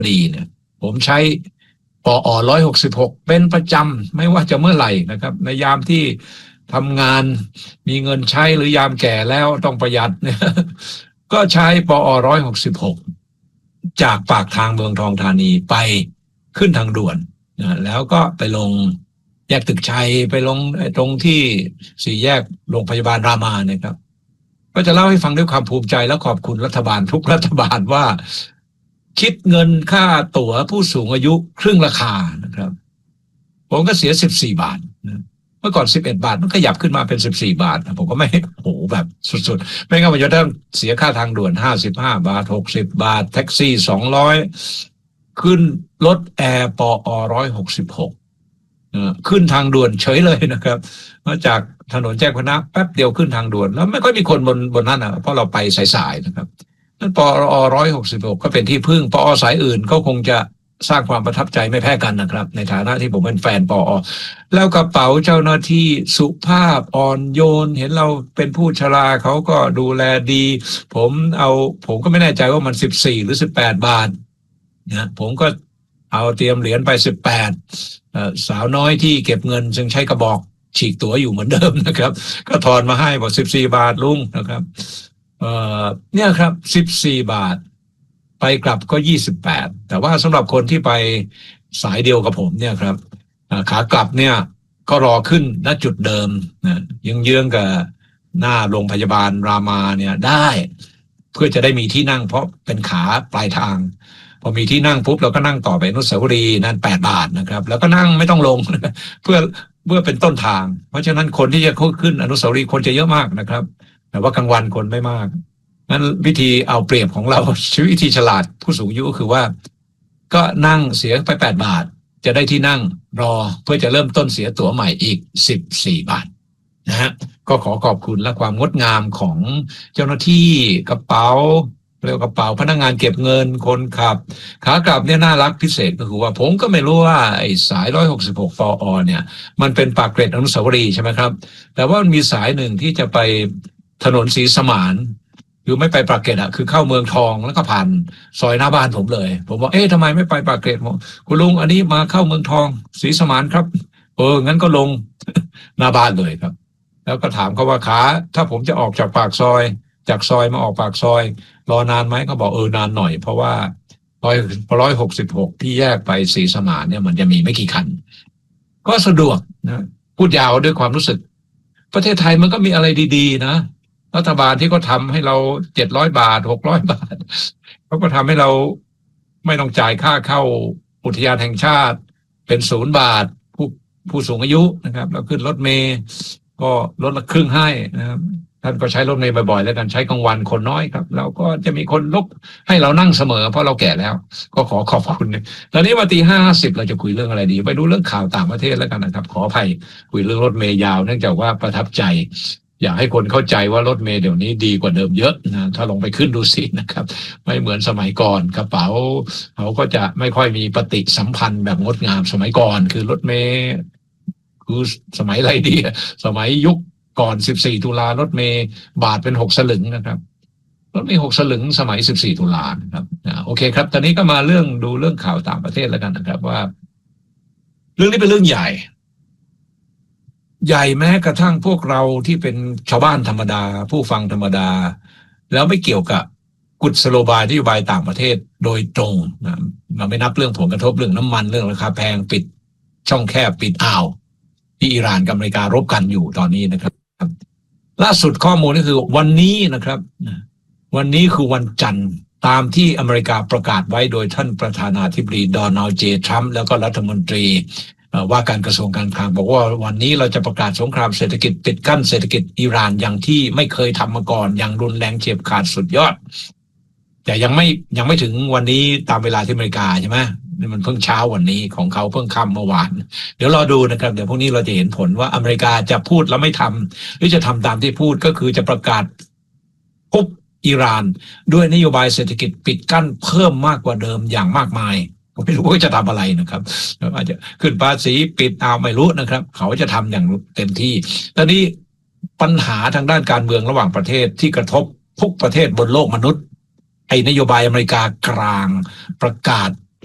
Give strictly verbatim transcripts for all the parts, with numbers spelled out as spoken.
ดีเนี่ยผมใช้ปอร้อยหกสิบหกเป็นประจำไม่ว่าจะเมื่อไหร่นะครับในยามที่ทำงานมีเงินใช้หรือยามแก่แล้วต้องประหยัดเนี่ยก็ใช้ปอร้อยหกสิบหกจากปากทางเมืองทองธานีไปขึ้นทางด่วนนะแล้วก็ไปลงแยกตึกชัยไปลงตรงที่สี่แยกโรงพยาบาลรามาเนี่ยครับก็จะเล่าให้ฟังด้วยความภูมิใจและขอบคุณรัฐบาลทุกรัฐบาลว่าคิดเงินค่าตั๋วผู้สูงอายุครึ่งราคานะครับผมก็เสียสิบสี่บาทนะเมื่อก่อนสิบเอ็ดบาทมันขยับขึ้นมาเป็นสิบสี่บาทผมก็ไม่โหแบบสุดๆไม่งั้นมันจะต้องเสียค่าทางด่วนห้าสิบห้าบาทหกสิบบาทแท็กซี่สองร้อยขึ้นรถแอร์ปอร้อยหกสิบหกขึ้นทางด่วนเฉยเลยนะครับมาจากถนนแจ้งวัฒนะแป๊บเดียวขึ้นทางด่วนแล้วไม่ค่อยมีคนบนบนนั้นนะเพราะเราไปสายๆนะครับนั่นปอร้อยหกสิบหกก็เป็นที่พึ่งปอสายอื่นก็คงจะสร้างความประทับใจไม่แพ้กันนะครับในฐานะที่ผมเป็นแฟนปอแล้วกระเป๋าเจ้าหน้าที่สุภาพอ่อนโยนเห็นเราเป็นผู้ชราเขาก็ดูแลดีผมเอาผมก็ไม่แน่ใจว่ามันสิบสี่หรือสิบแปดบาทนะผมก็เอาเตรียมเหรียญไปสิบแปดสาวน้อยที่เก็บเงินซึ่งใช้กระบอกฉีกตั๋วอยู่เหมือนเดิมนะครับก็ทอนมาให้บอกสิบสี่บาทลุงนะครับเอ่อเนี่ยครับสิบสี่บาทไปกลับก็ยี่สิบแปดแต่ว่าสำหรับคนที่ไปสายเดียวกับผมเนี่ยครับขากลับเนี่ยก็รอขึ้นณจุดเดิมนะยังเยื้องกับหน้าโรงพยาบาลรามาเนี่ยได้เพื่อจะได้มีที่นั่งเพราะเป็นขาปลายทางพอมีที่นั่งปุ๊บเราก็นั่งต่อไปอนุสาวรีย์นั่นแปดบาทนะครับแล้วก็นั่งไม่ต้องลงเพื่อเพื่อเป็นต้นทางเพราะฉะนั้นคนที่จะขึ้นอนุสาวรีย์คนจะเยอะมากนะครับแต่ว่ากลางวันคนไม่มากนั้นวิธีเอาเปรียบของเราชีวิตวิธีฉลาดผู้สูงอายุก็คือว่าก็นั่งเสียไปแปดบาทจะได้ที่นั่งรอเพื่อจะเริ่มต้นเสียตั๋วใหม่อีกสิบสี่บาทนะฮะก็ขอขอบคุณและความงดงามของเจ้าหน้าที่กระเป๋าเรียกกระเป๋าพนักงานเก็บเงินคนขับขากลับเนี่ยน่ารักพิเศษก็คือว่าผมก็ไม่รู้ว่าไอ้สายหนึ่งร้อยหกสิบหกปอเนี่ยมันเป็นปากเกร็ดอนุสาวรีย์ใช่ไหมครับแต่ว่ามันมีสายหนึ่งที่จะไปถนนศรีสมานคือไม่ไปปากเกร็ดอะคือเข้าเมืองทองแล้วก็ผ่านซอยหน้าบ้านผมเลยผมบอกเอ๊ะทำไมไม่ไปปากเกร็ดคุณลุงอันนี้มาเข้าเมืองทองศรีสมานครับเอองั้นก็ลง หน้าบ้านเลยครับแล้วก็ถามเขาว่าขาถ้าผมจะออกจากปากซอยจากซอยมาออกปากซอยรอนานไหมเขาบอกเออนานหน่อยเพราะว่าร้อยร้อยหกสิบหกที่แยกไปศรีสมานเนี่ยมันจะมีไม่กี่คันก็สะดวกนะพูดยาวด้วยความรู้สึกประเทศไทยมันก็มีอะไรดีๆนะรัฐบาลที่เขาทำให้เราเจ็ดร้อยบาทหกร้อยบาทเขาก็ทำให้เราไม่ต้องจ่ายค่าเข้าอุทยานแห่งชาติเป็นศูนย์บาทผู้ผู้สูงอายุนะครับแล้วขึ้นรถเมล์ก็ลดละครึ่งให้นะครับท่านก็ใช้รถเมล์บ่อยๆแล้วกันใช้กลางวันคนน้อยครับเราก็จะมีคนลุกให้เรานั่งเสมอเพราะเราแก่แล้วก็ขอขอบคุณเนี่ยตอนนี้มาตีห้าสิบเราจะคุยเรื่องอะไรดีไปดูเรื่องข่าวต่างประเทศแล้วกันนะครับขออภัยคุยเรื่องรถเมล์ยาวเนื่องจากว่าประทับใจอยากให้คนเข้าใจว่ารถเมล์เดี๋ยวนี้ดีกว่าเดิมเยอะนะถ้าลองไปขึ้นดูสินะครับไม่เหมือนสมัยก่อนกระเป๋าเขาก็จะไม่ค่อยมีปฏิสัมพันธ์แบบงดงามสมัยก่อนคือรถเมล์คือสมัยอะไรดีสมัยยุคก่อนสิบสี่ตุลารถเมล์บาทเป็นหกสลึงนะครับรถเมล์หกสลึงสมัยสิบสี่ตุลานะครับโอเคครับตอนนี้ก็มาเรื่องดูเรื่องข่าวต่างประเทศแล้วกันนะครับว่าเรื่องนี้เป็นเรื่องใหญ่ใหญ่แม้กระทั่งพวกเราที่เป็นชาวบ้านธรรมดาผู้ฟังธรรมดาแล้วไม่เกี่ยวกับกุศโลบายนโยบายต่างประเทศโดยตรงนะเราไม่นับเรื่องผลกระทบเรื่องน้ำมันเรื่องราคาแพงปิดช่องแคบปิดอ่าวที่อิหร่านกับอเมริการบกันอยู่ตอนนี้นะครับล่าสุดข้อมูลก็คือวันนี้นะครับวันนี้คือวันจันทร์ตามที่อเมริกาประกาศไว้โดยท่านประธานาธิบดีโดนัลด์เจทรัมป์แล้วก็รัฐมนตรีว่าการกระทรวงการคลังบอกว่าวันนี้เราจะประกาศสงครามเศรษฐกิจปิดกั้นเศรษฐกิจอิหร่านอย่างที่ไม่เคยทำมาก่อนอย่างรุนแรงเฉียบขาดสุดยอดแต่ยังไม่ยังไม่ถึงวันนี้ตามเวลาที่อเมริกาใช่ไหมนี่มันเพิ่งเช้าวันนี้ของเขาเพิ่งค่ำเมื่อวานเดี๋ยวรอดูนะครับเดี๋ยวพรุ่งนี้เราจะเห็นผลว่าอเมริกาจะพูดแล้วไม่ทำหรือจะทำตามที่พูดก็คือจะประกาศปุ๊บอิหร่านด้วยนโยบายเศรษฐกิจปิดกั้นเพิ่มมากกว่าเดิมอย่างมากมายผมไม่รู้ว่าจะทำอะไรนะครับอาจจะขึ้นภาษีปิดเอาไม่รู้นะครับเขาจะทำอย่างเต็มที่ตอนนี้ปัญหาทางด้านการเมืองระหว่างประเทศที่กระทบทุกประเทศบนโลกมนุษย์ไอ้นโยบายอเมริกากลางประกาศ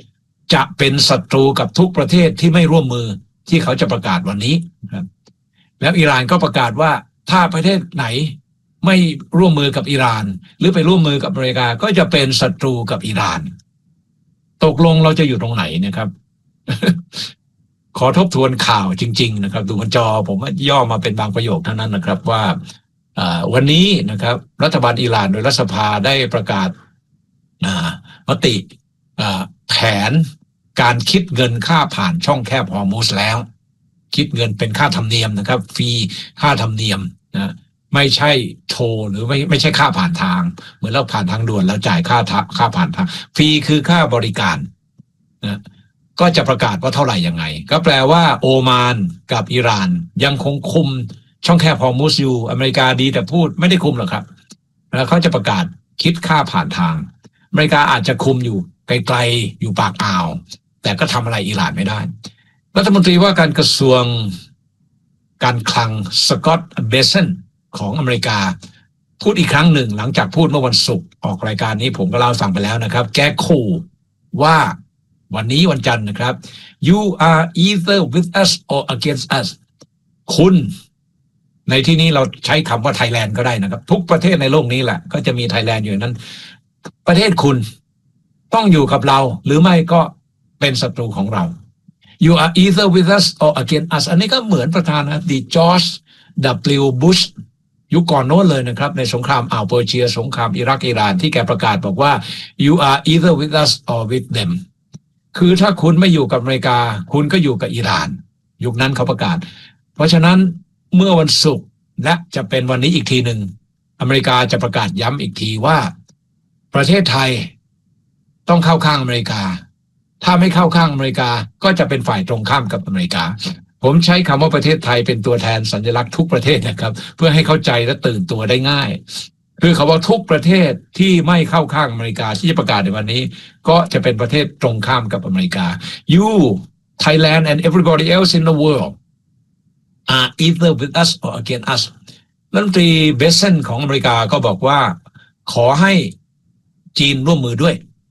จะเป็นศัตรูกับทุกประเทศที่ไม่ร่วมมือที่เขาจะประกาศวันนี้ครับแล้วอิหร่านก็ประกาศว่าถ้าประเทศไหนไม่ร่วมมือกับอิหร่านหรือไปร่วมมือกับอเมริกาก็จะเป็นศัตรูกับอิหร่านตกลงเราจะอยู่ตรงไหนนะครับ ขอทบทวนข่าวจริงๆนะครับดูบนจอผมย่อมาเป็นบางประโยคเท่านั้นนะครับว่าวันนี้นะครับรัฐบาลอิหร่านโดยรัฐสภาได้ประกาศมติแผนการคิดเงินค่าผ่านช่องแคบฮอร์มุซแล้วคิดเงินเป็นค่าธรรมเนียมนะครับฟรีค่าธรรมเนียมนะไม่ใช่โทรหรือไม่ไม่ใช่ค่าผ่านทางเหมือนเราผ่านทางด่วนแล้วจ่ายค่าค่าผ่านทางฟรีคือค่าบริการนะก็จะประกาศว่าเท่าไหร่ยังไงก็แปลว่าโอมานกับอิหร่านยังคงคุมช่องแคบฮอร์มุซอยู่อเมริกาดีแต่พูดไม่ได้คุมหรอกครับแล้วเขาจะประกาศคิดค่าผ่านทางอเมริกาอาจจะคุมอยู่ไกลๆอยู่ปากอ่าวแต่ก็ทำอะไรอิหร่านไม่ได้รัฐมนตรีว่าการกระทรวงการคลังสกอตต์เบเซนของอเมริกาพูดอีกครั้งหนึ่งหลังจากพูดเมื่อวันศุกร์ออกรายการนี้ผมก็เล่าให้ฟังไปแล้วนะครับแกขู่ว่าวันนี้วันจันทร์นะครับ you are either with us or against us คุณในที่นี้เราใช้คำว่าไทยแลนด์ก็ได้นะครับทุกประเทศในโลกนี้แหละก็จะมีไทยแลนด์อยู่นั้นประเทศคุณต้องอยู่กับเราหรือไม่ก็เป็นศัตรูของเรา you are either with us or against us อันนี้ก็เหมือนประธานาธิบดีจอร์จ ดับเบิลยู บุชยุคก่อนโน้นเลยนะครับในสงครามอ่าวเปอร์เซียสงครามอิรักอิหร่านที่แกประกาศบอกว่า you are either with us or with them คือถ้าคุณไม่อยู่กับอเมริกาคุณก็อยู่กับอิหร่านยุคนั้นเขาประกาศเพราะฉะนั้นเมื่อวันศุกร์และจะเป็นวันนี้อีกทีหนึ่งอเมริกาจะประกาศย้ำอีกทีว่าประเทศไทยต้องเข้าข้างอเมริกาถ้าไม่เข้าข้างอเมริกาก็จะเป็นฝ่ายตรงข้ามกับอเมริกาผมใช้คำว่าประเทศไทยเป็นตัวแทนสัญลักษณ์ทุกประเทศนะครับเพื่อให้เข้าใจและตื่นตัวได้ง่ายคือคำว่าทุกประเทศที่ไม่เข้าข้างอเมริกาที่จะประกาศในวันนี้ก็จะเป็นประเทศตรงข้ามกับอเมริกา You Thailand and everybody else in the world are either with us or against us รัฐมนตรีเบเซนของอเมริกาก็บอกว่าขอให้จีนร่วมมือด้วย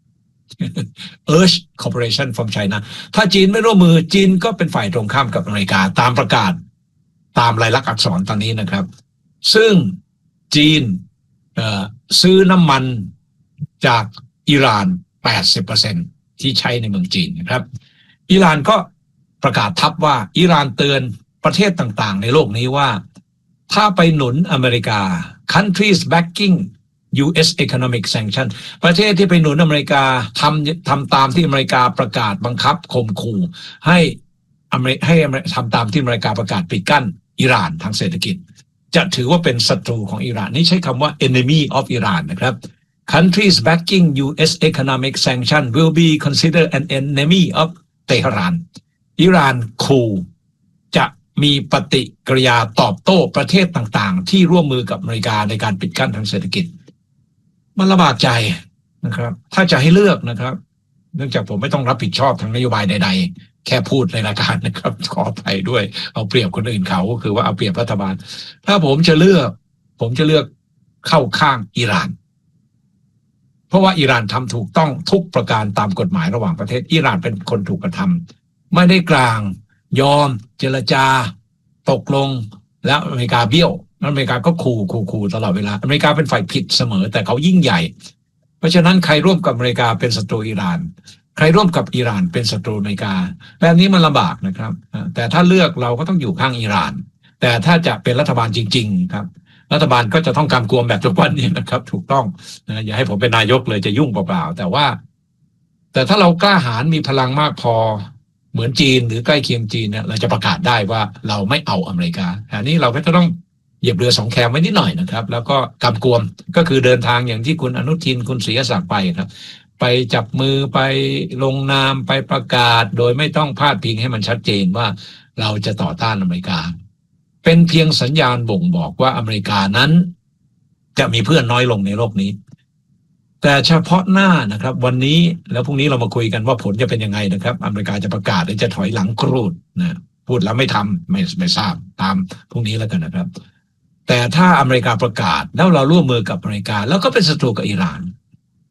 urge cooperation from China ถ้าจีนไม่ร่วมมือจีนก็เป็นฝ่ายตรงข้ามกับอเมริกาตามประกาศตามลายลักษณ์อักษรตอนนี้นะครับซึ่งจีนซื้อน้ำมันจากอิหร่าน แปดสิบเปอร์เซ็นต์ ที่ใช้ในเมืองจีนนะครับอิหร่านก็ประกาศทับว่าอิหร่านเตือนประเทศต่างๆในโลกนี้ว่าถ้าไปหนุนอเมริกา countries backing ยู เอส economic sanction ประเทศที่ไปหนุนอเมริกาทำทำตามที่อเมริกาประกาศบังคับข่มขู่ให้อเมริให้ทำตามที่อเมริกาประกาศปิดกั้นอิหร่านทางเศรษฐกิจจะถือว่าเป็นศัตรูของอิหร่านนี่ใช้คำว่า enemy of Iran นะครับ countries backing ยู เอส economic sanction will be considered an enemy of Tehran อิหร่านขู่จะมีปฏิกิริยาตอบโต้ประเทศต่างๆที่ร่วมมือกับอเมริกาในการปิดกั้นทางเศรษฐกิจมันลำบากใจนะครับถ้าจะให้เลือกนะครับเนื่องจากผมไม่ต้องรับผิดชอบทางนโยบายใดๆแค่พูดในรายการนะครับขออภัยด้วยเอาเปรียบคนอื่นเขาก็คือว่าเอาเปรียบรัฐบาลถ้าผมจะเลือกผมจะเลือกเข้าข้างอิหร่านเพราะว่าอิหร่านทำถูกต้องทุกประการตามกฎหมายระหว่างประเทศอิหร่านเป็นคนถูกกระทำไม่ได้กลางยอมเจรจาตกลงแล้วอเมริกาเบี้ยวอเมริกาก็ขู่ขู่ขู่ตลอดเวลาอเมริกาเป็นฝ่ายผิดเสมอแต่เขายิ่งใหญ่เพราะฉะนั้นใครร่วมกับอเมริกาเป็นศัตรูอิหร่านใครร่วมกับอิหร่านเป็นศัตรูอเมริกาแบบนี้มันลำบากนะครับแต่ถ้าเลือกเราก็ต้องอยู่ข้างอิหร่านแต่ถ้าจะเป็นรัฐบาลจริงๆครับรัฐบาลก็จะต้องกำกวมแบบทุกวันนี้นะครับถูกต้องนะอย่าให้ผมเป็นนายกเลยจะยุ่งเปล่าๆแต่ว่าแต่ถ้าเรากล้าหาญมีพลังมากพอเหมือนจีนหรือใกล้เคียงจีนเนี่ยเราจะประกาศได้ว่าเราไม่เอาอเมริกาอันนี้เราก็จะต้องเหยียบเรือสองแคมไว้นิดหน่อยนะครับแล้วก็กำกวมก็คือเดินทางอย่างที่คุณอนุทินคุณศรีศักดิ์ไปครับไปจับมือไปลงนามไปประกาศโดยไม่ต้องพาดพิงให้มันชัดเจนว่าเราจะต่อต้านอเมริกาเป็นเพียงสัญญาณบ่งบอกว่าอเมริกานั้นจะมีเพื่อนน้อยลงในโลกนี้แต่เฉพาะหน้านะครับวันนี้แล้วพรุ่งนี้เรามาคุยกันว่าผลจะเป็นยังไงนะครับอเมริกาจะประกาศหรือจะถอยหลังกรูดนะพูดแล้วไม่ทำไม่ไม่ทราบตามพรุ่งนี้แล้วกันนะครับแต่ถ้าอเมริกาประกาศแล้วเราร่วมมือกับอเมริกาแล้วก็เป็นศัตรูกับอิหร่าน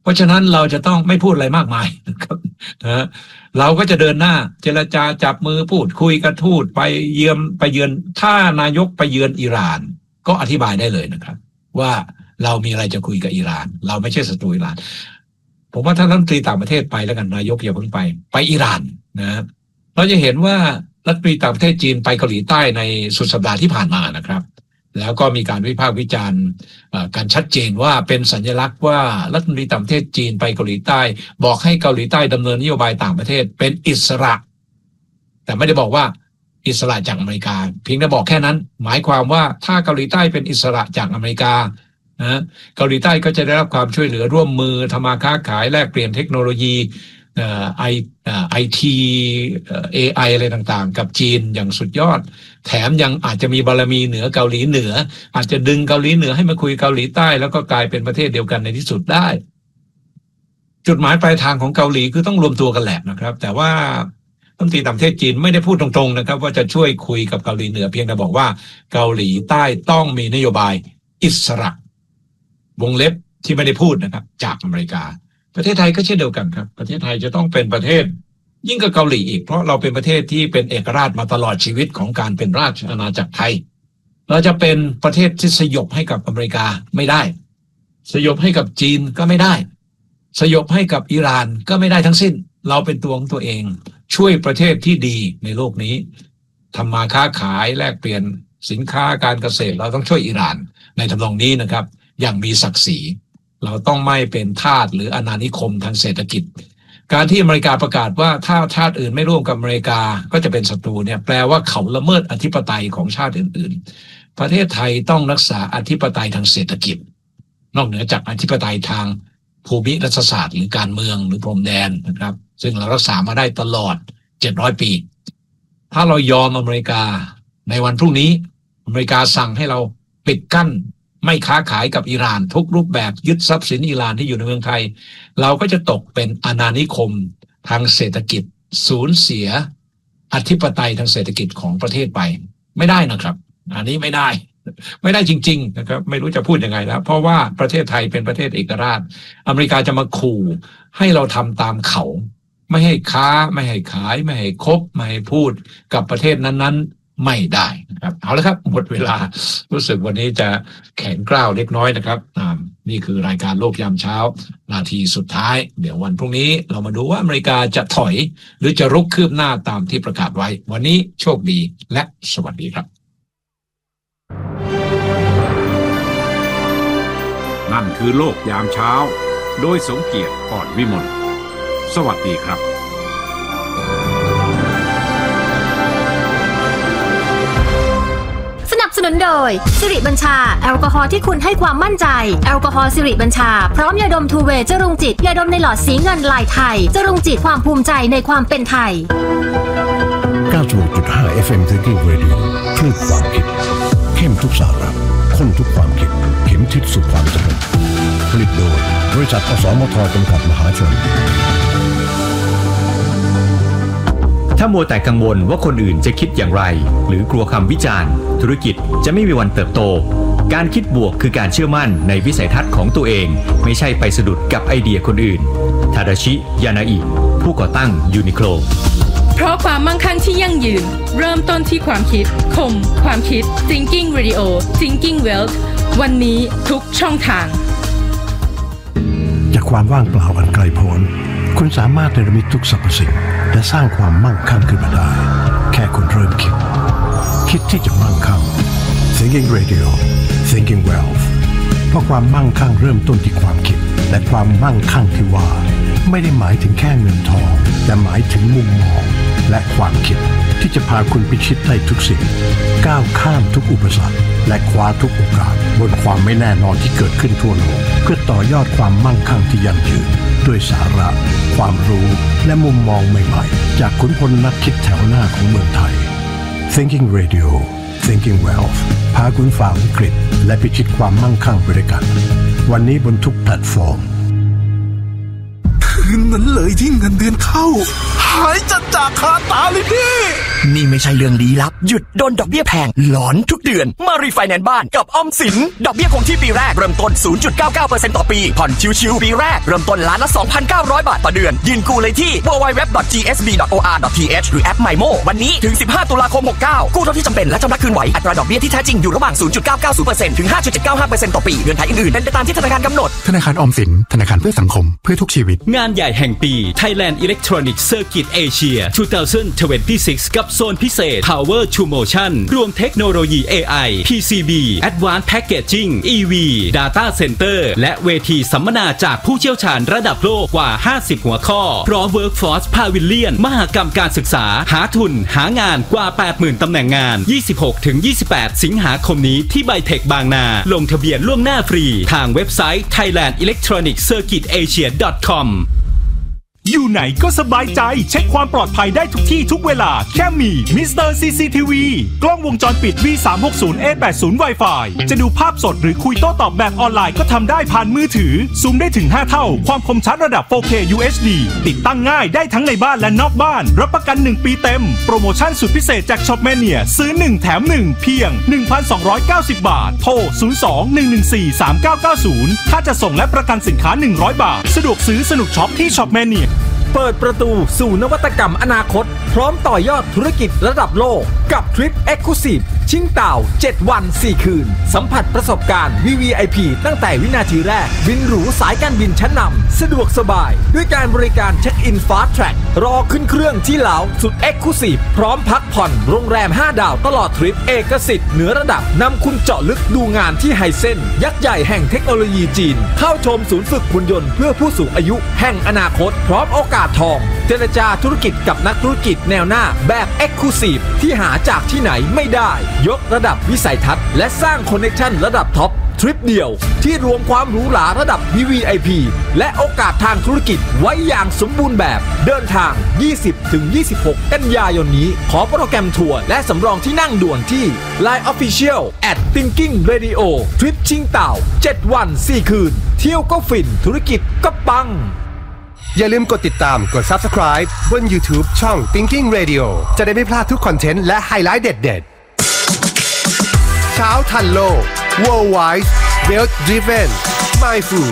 เพราะฉะนั้นเราจะต้องไม่พูดอะไรมากมายนะครับนะเราก็จะเดินหน้าเจรจาจับมือพูดคุยกับทูตไปเยือนไปเยือนถ้านายกไปเยือนอิหร่านก็อธิบายได้เลยนะครับว่าเรามีอะไรจะคุยกับอิหร่านเราไม่ใช่ศัตรูอิหร่านผมว่าถ้ารัฐมนตรีต่างประเทศไปแล้วกันนายกอย่าเพิ่งไปไปอิหร่านนะเราจะเห็นว่ารัฐมนตรีต่างประเทศจีนไปเกาหลีใต้ในสุดสัปดาห์ที่ผ่านมานะครับแล้วก็มีการวิพากษ์วิจารณ์การชัดเจนว่าเป็นสัญลักษณ์ว่ารัฐมนตรีต่างประเทศจีนไปเกาหลีใต้บอกให้เกาหลีใต้ดำเนินนโยบายต่างประเทศเป็นอิสระแต่ไม่ได้บอกว่าอิสระจากอเมริกาเพียงแต่บอกแค่นั้นหมายความว่าถ้าเกาหลีใต้เป็นอิสระจากอเมริกานะเกาหลีใต้ก็จะได้รับความช่วยเหลือร่วมมือทำมาค้าขายแลกเปลี่ยนเทคโนโลยีเอ่อไอเอ่อไอทีเอ่อ เอ ไอ อะไรต่างๆกับจีนอย่างสุดยอดแถมยังอาจจะมีบารมีเหนือเกาหลีเหนืออาจจะดึงเกาหลีเหนือให้มาคุยเกาหลีใต้แล้วก็กลายเป็นประเทศเดียวกันในที่สุดได้จุดหมายปลายทางของเกาหลีคือต้องรวมตัวกันแหละนะครับแต่ว่ารัฐมนตรีต่างประเทศจีนไม่ได้พูดตรงๆนะครับว่าจะช่วยคุยกับเกาหลีเหนือเพียงแต่บอกว่าเกาหลีใต้ต้องมีนโยบายอิสระวงเล็บที่ไม่ได้พูดนะครับจากอเมริกาประเทศไทยก็เช่นเดียวกันครับประเทศไทยจะต้องเป็นประเทศยิ่งกว่าเกาหลีอีกเพราะเราเป็นประเทศที่เป็นเอกราชมาตลอดชีวิตของการเป็นราชอาณาจักรไทยเราจะเป็นประเทศที่สยบให้กับอเมริกาไม่ได้สยบให้กับจีนก็ไม่ได้สยบให้กับอิหร่านก็ไม่ได้ทั้งสิ้นเราเป็นตัวของตัวเองช่วยประเทศที่ดีในโลกนี้ทำมาค้าขายแลกเปลี่ยนสินค้าการเกษตรเราต้องช่วยอิหร่านในทำนองนี้นะครับอย่างมีศักดิ์ศรีเราต้องไม่เป็นทาสหรืออาณานิคมทางเศรษฐกิจการที่อเมริกาประกาศว่าถ้าชาติอื่นไม่ร่วมกับอเมริกาก็จะเป็นศัตรูเนี่ยแปลว่าเขาละเมิดอธิปไตยของชาติอื่นๆประเทศไทยต้องรักษาอธิปไตยทางเศรษฐกิจนอกเหนือจากอธิปไตยทางภูมิรัฐศาสตร์หรือการเมืองหรือพรมแดนนะครับซึ่งเรารักษามาได้ตลอดเจ็ดร้อยปีถ้าเรายอมอเมริกาในวันพรุ่งนี้อเมริกาสั่งให้เราปิดกั้นไม่ค้าขายกับอิหร่านทุกรูปแบบยึดทรัพย์สินอิหร่านที่อยู่ในเมืองไทยเราก็จะตกเป็นอาณานิคมทางเศรษฐกิจสูญเสียอธิปไตยทางเศรษฐกิจของประเทศไปไม่ได้นะครับอันนี้ไม่ได้ไม่ได้จริงๆนะครับไม่รู้จะพูดยังไงแล้วเพราะว่าประเทศไทยเป็นประเทศเอกราชอเมริกาจะมาขู่ให้เราทำตามเขาไม่ให้ค้าไม่ให้ขายไม่ให้คบไม่ให้พูดกับประเทศนั้นๆไม่ได้นะครับเอาละครับหมดเวลารู้สึกวันนี้จะแข็งกร้าวเล็กน้อยนะครับนี่คือรายการโลกยามเช้านาทีสุดท้ายเดี๋ยววันพรุ่งนี้เรามาดูว่าอเมริกาจะถอยหรือจะรุกคืบหน้าตามที่ประกาศไว้วันนี้โชคดีและสวัสดีครับนั่นคือโลกยามเช้าโดยสมเกียรติอ่อนวิมลสวัสดีครับสนับสนุนโดยสิริบัญชาแอลกอฮอล์ที่คุณให้ความมั่นใจแอลกอฮอล์สิริบัญชาพร้อมยาดมทูเวย์จรุงจิตยาดมในหลอดสีเงินลายไทยจรุงจิตความภูมิใจในความเป็นไทยเก้าสิบหกจุดห้า เอฟ เอ็ม Thinking Radio คลื่นความคิดเข้มทุกสาระข้นทุกความคิดเข็มทิศสู่ความสำเร็จผลิตโดยบริษัทอสมทจำกัดมหาชนถ้ามัวแต่กังวลว่าคนอื่นจะคิดอย่างไรหรือกลัวคำวิจารณ์ธุรกิจจะไม่มีวันเติบโตการคิดบวกคือการเชื่อมั่นในวิสัยทัศน์ของตัวเองไม่ใช่ไปสะดุดกับไอเดียคนอื่นทาดาชิยานาอิผู้ก่อตั้งยูนิโคลเพราะความมั่งคั่งที่ยั่งยืนเริ่มต้นที่ความคิดคมความคิด Thinking Radio Thinking Wealth วันนี้ทุกช่องทางจากความว่างเปล่าอันไกลโพ้นคุณสามารถเนรมิตทุกสรรพสิ่งและสร้างความมั่งคั่งขึ้นมาได้แค่คุณเริ่มคิดคิดที่จะมั่งคั่ง Thinking Radio Thinking Wealth เพราะความมั่งคั่งเริ่มต้นที่ความคิดและความมั่งคั่งที่ว่าไม่ได้หมายถึงแค่เงินทองแต่หมายถึงมุมมองและความคิดที่จะพาคุณพิชิตได้ทุกสิ่งก้าวข้ามทุกอุปสรรคและคว้าทุกโอกาสบนความไม่แน่นอนที่เกิดขึ้นทั่วโลกเพื่อต่อยอดความมั่งคั่งที่ยั่งยืนด้วยสาระความรู้และมุมมองใหม่ๆจากขุนพลนักคิดแถวหน้าของเมืองไทย Thinking Radio Thinking Wealth พาคุณฝ่าวิกฤตและพิชิตความมั่งคั่งไปด้วยกันวันนี้บนทุกแพลตฟอร์มนนั้นเลยที่เงินเดือนเข้าหายจัดจากคาตาเลยพี่นี่ไม่ใช่เรื่องลี้ลับหยุดโดนดอกเบี้ยแพงหลอนทุกเดือนมารีไฟแนนซ์บ้านกับออมสินดอกเบี้ยคงที่ปีแรกเริ่มต้น ศูนย์จุดเก้าเก้าเปอร์เซ็นต์ ต่อปีผ่อนชิวๆปีแรกเริ่มต้นล้านละ สองพันเก้าร้อย บาทต่อเดือนยื่นกู้เลยที่ ดับเบิลยู ดับเบิลยู ดับเบิลยู ดอท จี เอส บี ดอท โอ อาร์ ดอท ที เอช หรือแอป ไมโม วันนี้ถึงสิบห้าตุลาคมหกเก้ากู้เท่าที่จำเป็นและชำระคืนไหวอัตราดอกเบี้ยที่แท้จริงอยู่ระหว่าง ศูนย์จุดเก้าเก้าศูนย์เปอร์เซ็นต์ ถึง ห้าจุดเจ็ดเก้าห้าเปอร์เซ็นต์ ต่อปีเงื่อนไขอื่นๆเป็นไปตามที่ธนาคารกำหนดธนาคารออมสินธนาคารเพื่อสังคมเพื่อทุกชีวิตงานใหญ่แห่งปี Thailand Electronic Circuit Asia สองพันยี่สิบหกกับโซนพิเศษ Power to Motion รวมเทคโนโลยี เอ ไอ พี ซี บี Advanced Packaging อี วี Data Center และเวทีสัมมนาจากผู้เชี่ยวชาญระดับโลกกว่าห้าสิบหัวข้อพร้อม Workforce Pavilion มหกรรมการศึกษาหาทุนหางานกว่า แปดหมื่น ตำแหน่งงาน ยี่สิบหกถึงยี่สิบแปด สิงหาคมนี้ที่ไบเทคบางนาลงทะเบียนล่วงหน้าฟรีทางเว็บไซต์ ไทยแลนด์ อิเล็กทรอนิกส์ เซอร์กิต เอเชีย ดอท คอมอยู่ไหนก็สบายใจเช็คความปลอดภัยได้ทุกที่ทุกเวลาแค่มีมิสเตอร์ ซี ซี ที วี กล้องวงจรปิด วี สามหกศูนย์ เอ แปดสิบ Wi-Fi จะดูภาพสดหรือคุยโต้ตอบแบบออนไลน์ก็ทำได้ผ่านมือถือซูมได้ถึงห้าเท่าความคมชัดระดับ โฟร์เค ยู เอช ดี ติดตั้งง่ายได้ทั้งในบ้านและนอกบ้านรับประกันหนึ่งปีเต็มโปรโมชั่นสุดพิเศษจาก Shopmania ซื้อหนึ่งแถมหนึ่งเพียง หนึ่งพันสองร้อยเก้าสิบ บาทโทรศูนย์ สอง หนึ่ง หนึ่ง สี่ สาม เก้า เก้า ศูนย์ค่าจัดส่งและประกันสินค้าหนึ่งร้อยบาทสะดวกซื้อสนุกช็อปที่ Shopmania เปิดประตูสู่นวัตกรรมอนาคตพร้อมต่อยอดธุรกิจระดับโลกกับทริป Exclusive ชิงเต่าเจ็ดวันสี่คืนสัมผัสประสบการณ์ วี วี ไอ พี ตั้งแต่วินาทีแรกบินหรูสายการบินชั้นนำสะดวกสบายด้วยการบริการเช็คอิน Fast Track รอขึ้นเครื่องที่เหลาสุด Exclusive พร้อมพักผ่อนโรงแรมห้าดาวตลอดทริปเอกสิทธิ์เหนือระดับนำคุณเจาะลึกดูงานที่ไฮเซ็นยักษ์ใหญ่แห่งเทคโนโลยีจีนเข้าชมศูนย์ฝึกหุ่นยนต์เพื่อผู้สูงอายุแห่งอนาคตพร้อมโอกาสทองเจรจาธุรกิจกับนักธุรกิจแนวหน้าแบบ Exclusive ที่หาจากที่ไหนไม่ได้ยกระดับวิสัยทัศน์และสร้างคอนเนคชั่นระดับท็อปทริปเดียวที่รวมความหรูหราระดับ วี วี ไอ พี และโอกาสทางธุรกิจไว้อย่างสมบูรณ์แบบเดินทาง ยี่สิบถึงยี่สิบหก กันยายนนี้ขอโปรแกรมทัวร์และสำรองที่นั่งด่วนที่ ไลน์ Official แอท Thinking Radio ทริปชิงเต่าเจ็ดวันสี่คืนเที่ยวก็ฟินธุรกิจก็ปังอย่าลืมกดติดตามกด Subscribe บน YouTube ช่อง Thinking Radio จะได้ไม่พลาดทุกคอนเทนต์และไฮไลท์เด็ดๆเช้าทันโลก Worldwide Wealth Driven Mindful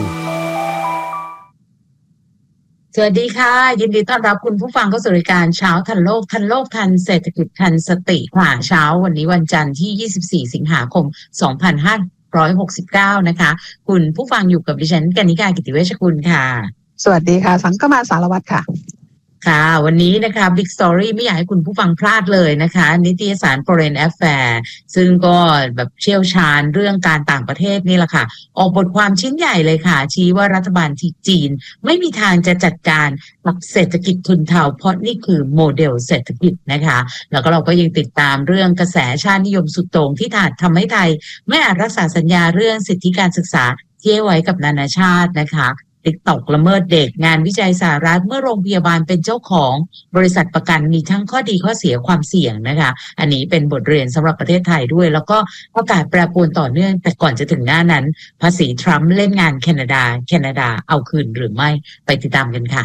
สวัสดีค่ะยินดีต้อนรับคุณผู้ฟังเข้าสู่รายการเช้าทันโลกทันโลกทันเศรษฐกิจทันสติค่ะเช้าวันนี้วันจันทร์ที่ยี่สิบสี่สิงหาคมสองพันห้าร้อยหกสิบเก้านะคะคุณผู้ฟังอยู่กับดิฉันกนิกากิติเวชกุลค่ะสวัสดีค่ะสังกมาสารวัตรค่ะค่ะวันนี้นะคะ Big Story ไม่อยากให้คุณผู้ฟังพลาดเลยนะคะนิตยสาร Foreign Affairs ซึ่งก็แบบเชี่ยวชาญเรื่องการต่างประเทศนี่แหละค่ะออกบทความชิ้นใหญ่เลยค่ะชี้ว่ารัฐบาลที่จีนไม่มีทางจะจัดการกับเศรษฐกิจทุนเทาเพราะนี่คือโมเดลเศรษฐกิจนะคะแล้วก็เราก็ยังติดตามเรื่องกระแสชาตินิยมสุดโต่งที่ทำให้ไทยไม่อาจรักษาสัญญาเรื่องสิทธิการศึกษาที่ให้ไว้กับนานาชาตินะคะTikTok ละเมิดเด็กงานวิจัยสหรัฐเมื่อโรงพยาบาลเป็นเจ้าของบริษัทประกันมีทั้งข้อดีข้อเสียความเสี่ยงนะคะอันนี้เป็นบทเรียนสำหรับประเทศไทยด้วยแล้วก็อากาศแปรปรวนต่อเนื่องแต่ก่อนจะถึงหน้านั้นภาษีทรัมป์เล่นงานแคนาดาแคนาดาเอาคืนหรือไม่ไปติดตามกันค่ะ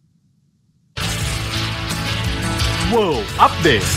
World Update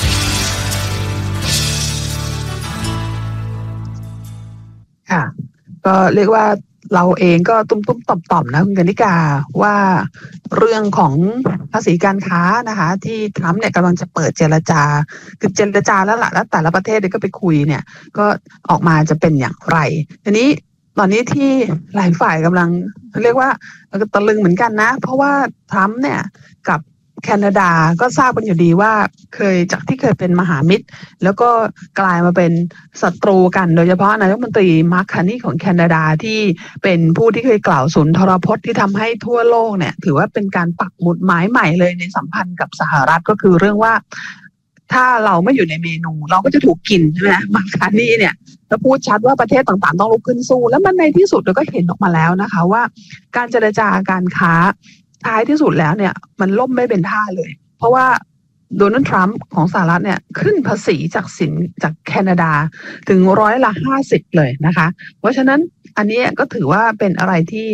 ค่ะก็เรียกว่าเราเองก็ตุ้มๆต่อมๆนะคุณกนิกาว่าเรื่องของภาษีการค้านะคะที่ทรัมป์เนี่ยกำลังจะเปิดเจรจาคือเจรจาแล้วล่ะแล้วแต่ละประเทศเนี่ยก็ไปคุยเนี่ยก็ออกมาจะเป็นอย่างไรทีนี้ตอนนี้ที่หลายฝ่ายกำลังเรียกว่าตะลึงเหมือนกันนะเพราะว่าทรัมป์เนี่ยกับแคนาดาก็ทราบกันอยู่ดีว่าเคยจากที่เคยเป็นมหามิตรแล้วก็กลายมาเป็นศัตรูกันโดยเฉพาะนายกรัฐมนตรีมาร์ค คาร์นีของแคนาดาที่เป็นผู้ที่เคยกล่าวสุนทรพจน์ที่ทำให้ทั่วโลกเนี่ยถือว่าเป็นการปักหมุดหมายใหม่เลยในสัมพันธ์กับสหรัฐก็คือเรื่องว่าถ้าเราไม่อยู่ในเมนูเราก็จะถูกกินใช่ไหมมาร์ค คาร์นีเนี่ยแล้วพูดชัดว่าประเทศต่างๆต้องลุกขึ้นสู้แล้วมันในที่สุดเราก็เห็นออกมาแล้วนะคะว่าการเจรจาการค้าท้ายที่สุดแล้วเนี่ยมันล่มไม่เป็นท่าเลยเพราะว่าโดนัลด์ทรัมป์ของสหรัฐเนี่ยขึ้นภาษีจากสินจากแคนาดาถึงร้อยละห้าสิบเลยนะคะเพราะฉะนั้นอันนี้ก็ถือว่าเป็นอะไรที่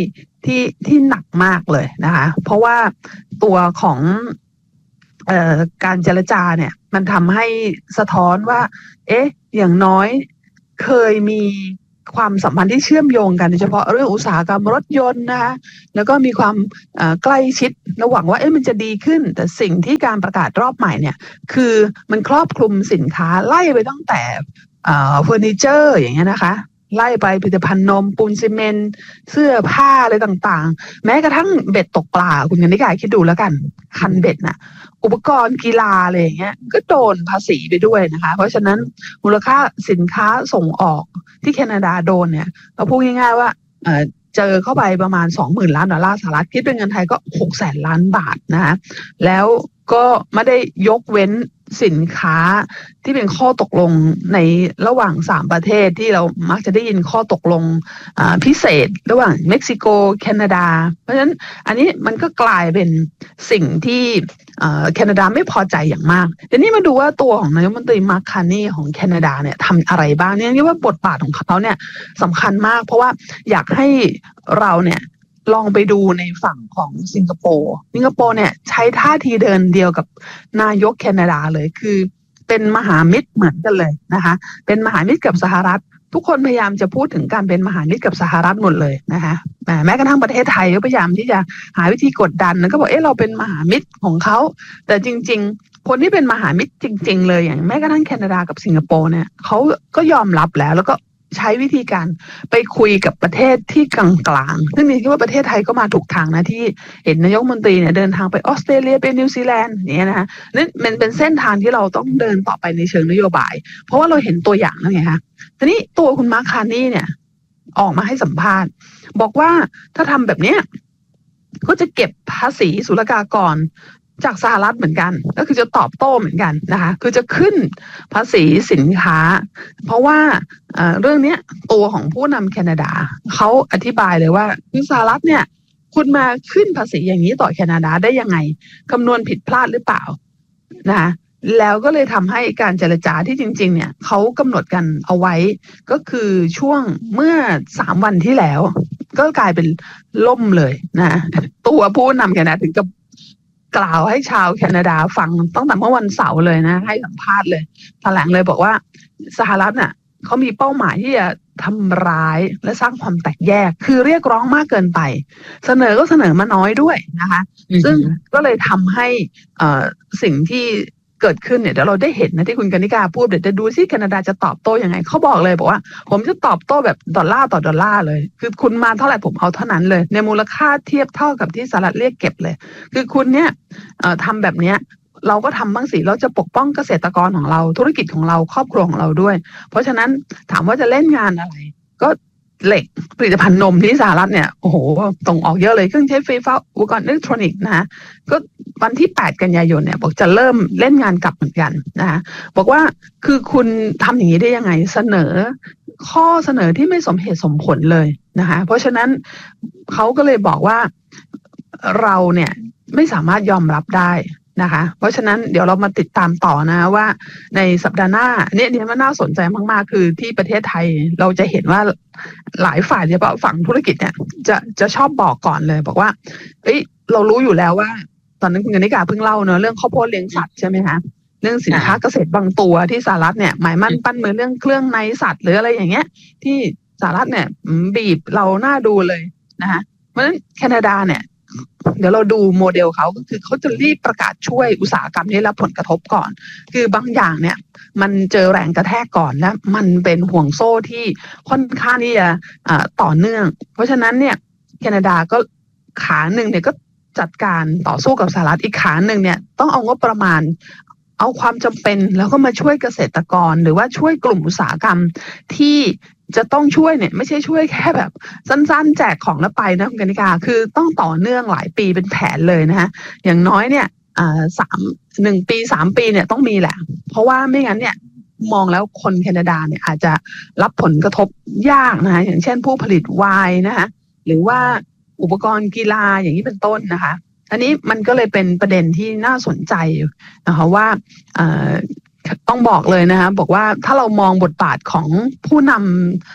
ที่ที่หนักมากเลยนะคะเพราะว่าตัวของเอ่อการเจรจาเนี่ยมันทำให้สะท้อนว่าเอ๊ะอย่างน้อยเคยมีความสัมพันธ์ที่เชื่อมโยงกันโดยเฉพาะเรื่องอุตสาหกรรมรถยนต์นะคะแล้วก็มีความใกล้ชิดระหวังว่าเอ๊ะมันจะดีขึ้นแต่สิ่งที่การประกาศรอบใหม่เนี่ยคือมันครอบคลุมสินค้าไล่ไปตั้งแต่เฟอร์นิเจอร์อย่างเงี้ยนะคะไล่ไปผลิตภัณฑ์นมปูนซีเมนต์เสื้อผ้าอะไรต่างๆแม้กระทั่งเบ็ดตกปลาคุณกันนิกายคิดดูแล้วกันคันเบ็ดน่ะอุปกรณ์กีฬาอะไรอย่างเงี้ยก็โดนภาษีไปด้วยนะคะเพราะฉะนั้นมูลค่าสินค้าส่งออกที่แคนาดาโดนเนี่ยเราพูดง่ายๆว่าเอ่อเจอเข้าไปประมาณ สองหมื่น ล้านดอลลาร์สหรัฐคิดเป็นเงินไทยก็ หกแสน ล้านบาทนะคะแล้วก็ไม่ได้ยกเว้นสินค้าที่เป็นข้อตกลงในระหว่างสามประเทศที่เรามักจะได้ยินข้อตกลงพิเศษระหว่างเม็กซิโกแคนาดาเพราะฉะนั้นอันนี้มันก็กลายเป็นสิ่งที่แคนาดาไม่พอใจอย่างมากทีนี้มาดูว่าตัวของนายกรัฐมนตรีมาร์ค คาร์นีของแคนาดาเนี่ยทำอะไรบ้างเนี่ยเรียกว่าบทบาทของเขาเนี่ยสำคัญมากเพราะว่าอยากให้เราเนี่ยลองไปดูในฝั่งของสิงคโปร์สิงคโปร์เนี่ยใช้ท่าทีเดินเดียวกับนายกแคนาดาเลยคือเป็นมหามิตรเหมือนกันเลยนะคะเป็นมหามิตรกับสหรัฐทุกคนพยายามจะพูดถึงการเป็นมหามิตรกับสหรัฐหมดเลยนะคะแม้กระทั่งประเทศไทยก็พยายามที่จะหาวิธีกดดันแล้วก็บอกเอ๊ะเราเป็นมหามิตรของเขาแต่จริงๆคนที่เป็นมหามิตรจริงๆเลยอย่างแม้กระทั่งแคนาดากับสิงคโปร์เนี่ยเขาก็ยอมรับแล้วแล้วก็ใช้วิธีการไปคุยกับประเทศที่กลางๆซึ่งนี่คิดว่าประเทศไทยก็มาถูกทางนะที่เห็นนายกรัฐมนตรีเนี่ยเดินทางไปออสเตรเลียไปนิวซีแลนด์อย่างเงี้ยนะคะนั่นมันเป็นเส้นทางที่เราต้องเดินต่อไปในเชิงนโยบายเพราะว่าเราเห็นตัวอย่างแล้วไงคะทีนี้ตัวคุณมาร์ค คาร์นีเนี่ยออกมาให้สัมภาษณ์บอกว่าถ้าทำแบบเนี้ยก็จะเก็บภาษีศุลกากรจากสหรัฐเหมือนกันก็คือจะตอบโต้เหมือนกันนะคะคือจะขึ้นภาษีสินค้าเพราะว่าเอ่อเรื่องนี้ตัวของผู้นำแคนาดาเขาอธิบายเลยว่าคือสหรัฐเนี่ยคุณมาขึ้นภาษีอย่างนี้ต่อแคนาดาได้ยังไงคำนวณผิดพลาดหรือเปล่านะคะแล้วก็เลยทำให้การเจรจาที่จริงๆเนี่ยเขากำหนดกันเอาไว้ก็คือช่วงเมื่อสามวันที่แล้วก็กลายเป็นล่มเลยนะตัวผู้นำแคนาดาถึงกับกล่าวให้ชาวแคนาดาฟังตั้งแต่เมื่อวันเสาร์เลยนะให้สัมภาษณ์เลยแถลงเลยบอกว่าสหรัฐน่ะเขามีเป้าหมายที่จะทำร้ายและสร้างความแตกแยกคือเรียกร้องมากเกินไปเสนอก็เสนอมาน้อยด้วยนะคะซึ่งก็เลยทำให้สิ่งที่เกิดขึ้นเนี่ยเดี๋ยวเราได้เห็นนะที่คุณกนิกาพูดเดี๋ยวจะดูซิแคนาดาจะตอบโต้ยังไงเขาบอกเลยบอกว่าผมจะตอบโต้แบบดอลลาร์ต่อดอลลาร์เลยคือคุณมาเท่าไหร่ผมเอาเท่านั้นเลยในมูลค่าเทียบเท่ากับที่สหรัฐเรียกเก็บเลยคือคุณเนี่ยทำแบบเนี้ยเราก็ทำบ้างสิเราจะปกป้องเกษตรกรของเราธุรกิจของเราครอบครัวของเราด้วยเพราะฉะนั้นถามว่าจะเล่นงานอะไรก็เหล็กผลิตภัณฑ์นมที่สหรัฐเนี่ยโอ้โหส่งออกเยอะเลยเครื่องใช้ไฟฟ้าอุปกรณ์อิเล็กทรอนิกส์นะฮะก็วันที่แปดกันยายนเนี่ยบอกจะเริ่มเล่นงานกลับเหมือนกันนะฮะบอกว่าคือคุณทำอย่างนี้ได้ยังไงเสนอข้อเสนอที่ไม่สมเหตุสมผลเลยนะคะเพราะฉะนั้นเขาก็เลยบอกว่าเราเนี่ยไม่สามารถยอมรับได้นะคะเพราะฉะนั้นเดี๋ยวเรามาติดตามต่อนะว่าในสัปดาห์หน้าเนี่ยเนี่ยมันน่าสนใจมากๆคือที่ประเทศไทยเราจะเห็นว่าหลายฝ่ายเฉพาะฝั่งธุรกิจเนี่ยจะจะชอบบอกก่อนเลยบอกว่าเอ้ยเรารู้อยู่แล้วว่าตอนนั้นคุณกนิกาเพิ่งเล่าเนอะเรื่องข้าวโพดเลี้ยงสัตว์ใช่ไหมคะเรื่องสินค้าเกษตรบางตัวที่สหรัฐเนี่ยหมายมั่นปั้นมือเรื่องเครื่องในสัตว์หรืออะไรอย่างเงี้ยที่สหรัฐเนี่ยบีบเราหน้าดูเลยนะคะเพราะฉะนั้นแคนาดาเนี่ยเดี๋ยวเราดูโมเดลเขาก็คือเขาจะรีบประกาศช่วยอุตสาหกรรมนี้รับผลกระทบก่อนคือบางอย่างเนี่ยมันเจอแรงกระแทกก่อนและมันเป็นห่วงโซ่ที่ค่อนข้างที่จะต่อเนื่องเพราะฉะนั้นเนี่ยแคนาดาก็ขาหนึ่งเนี่ยก็จัดการต่อสู้กับสหรัฐอีกขาหนึ่งเนี่ยต้องเอางบประมาณเอาความจำเป็นแล้วก็มาช่วยเกษตรกรหรือว่าช่วยกลุ่มอุตสาหกรรมที่จะต้องช่วยเนี่ยไม่ใช่ช่วยแค่แบบสั้นๆแจกของแล้วไปนะคุณกนิกาคือต้องต่อเนื่องหลายปีเป็นแผนเลยนะฮะอย่างน้อยเนี่ยอ่าสามหนึ่งปีสามปีเนี่ยต้องมีแหละเพราะว่าไม่งั้นเนี่ยมองแล้วคนแคนาดาเนี่ยอาจจะรับผลกระทบยากนะคะอย่างเช่นผู้ผลิตไวน์นะคะหรือว่าอุปกรณ์กีฬาอย่างนี้เป็นต้นนะคะอันนี้มันก็เลยเป็นประเด็นที่น่าสนใจนะคะว่าอ่าต้องบอกเลยนะคะบอกว่าถ้าเรามองบทบาทของผู้นำ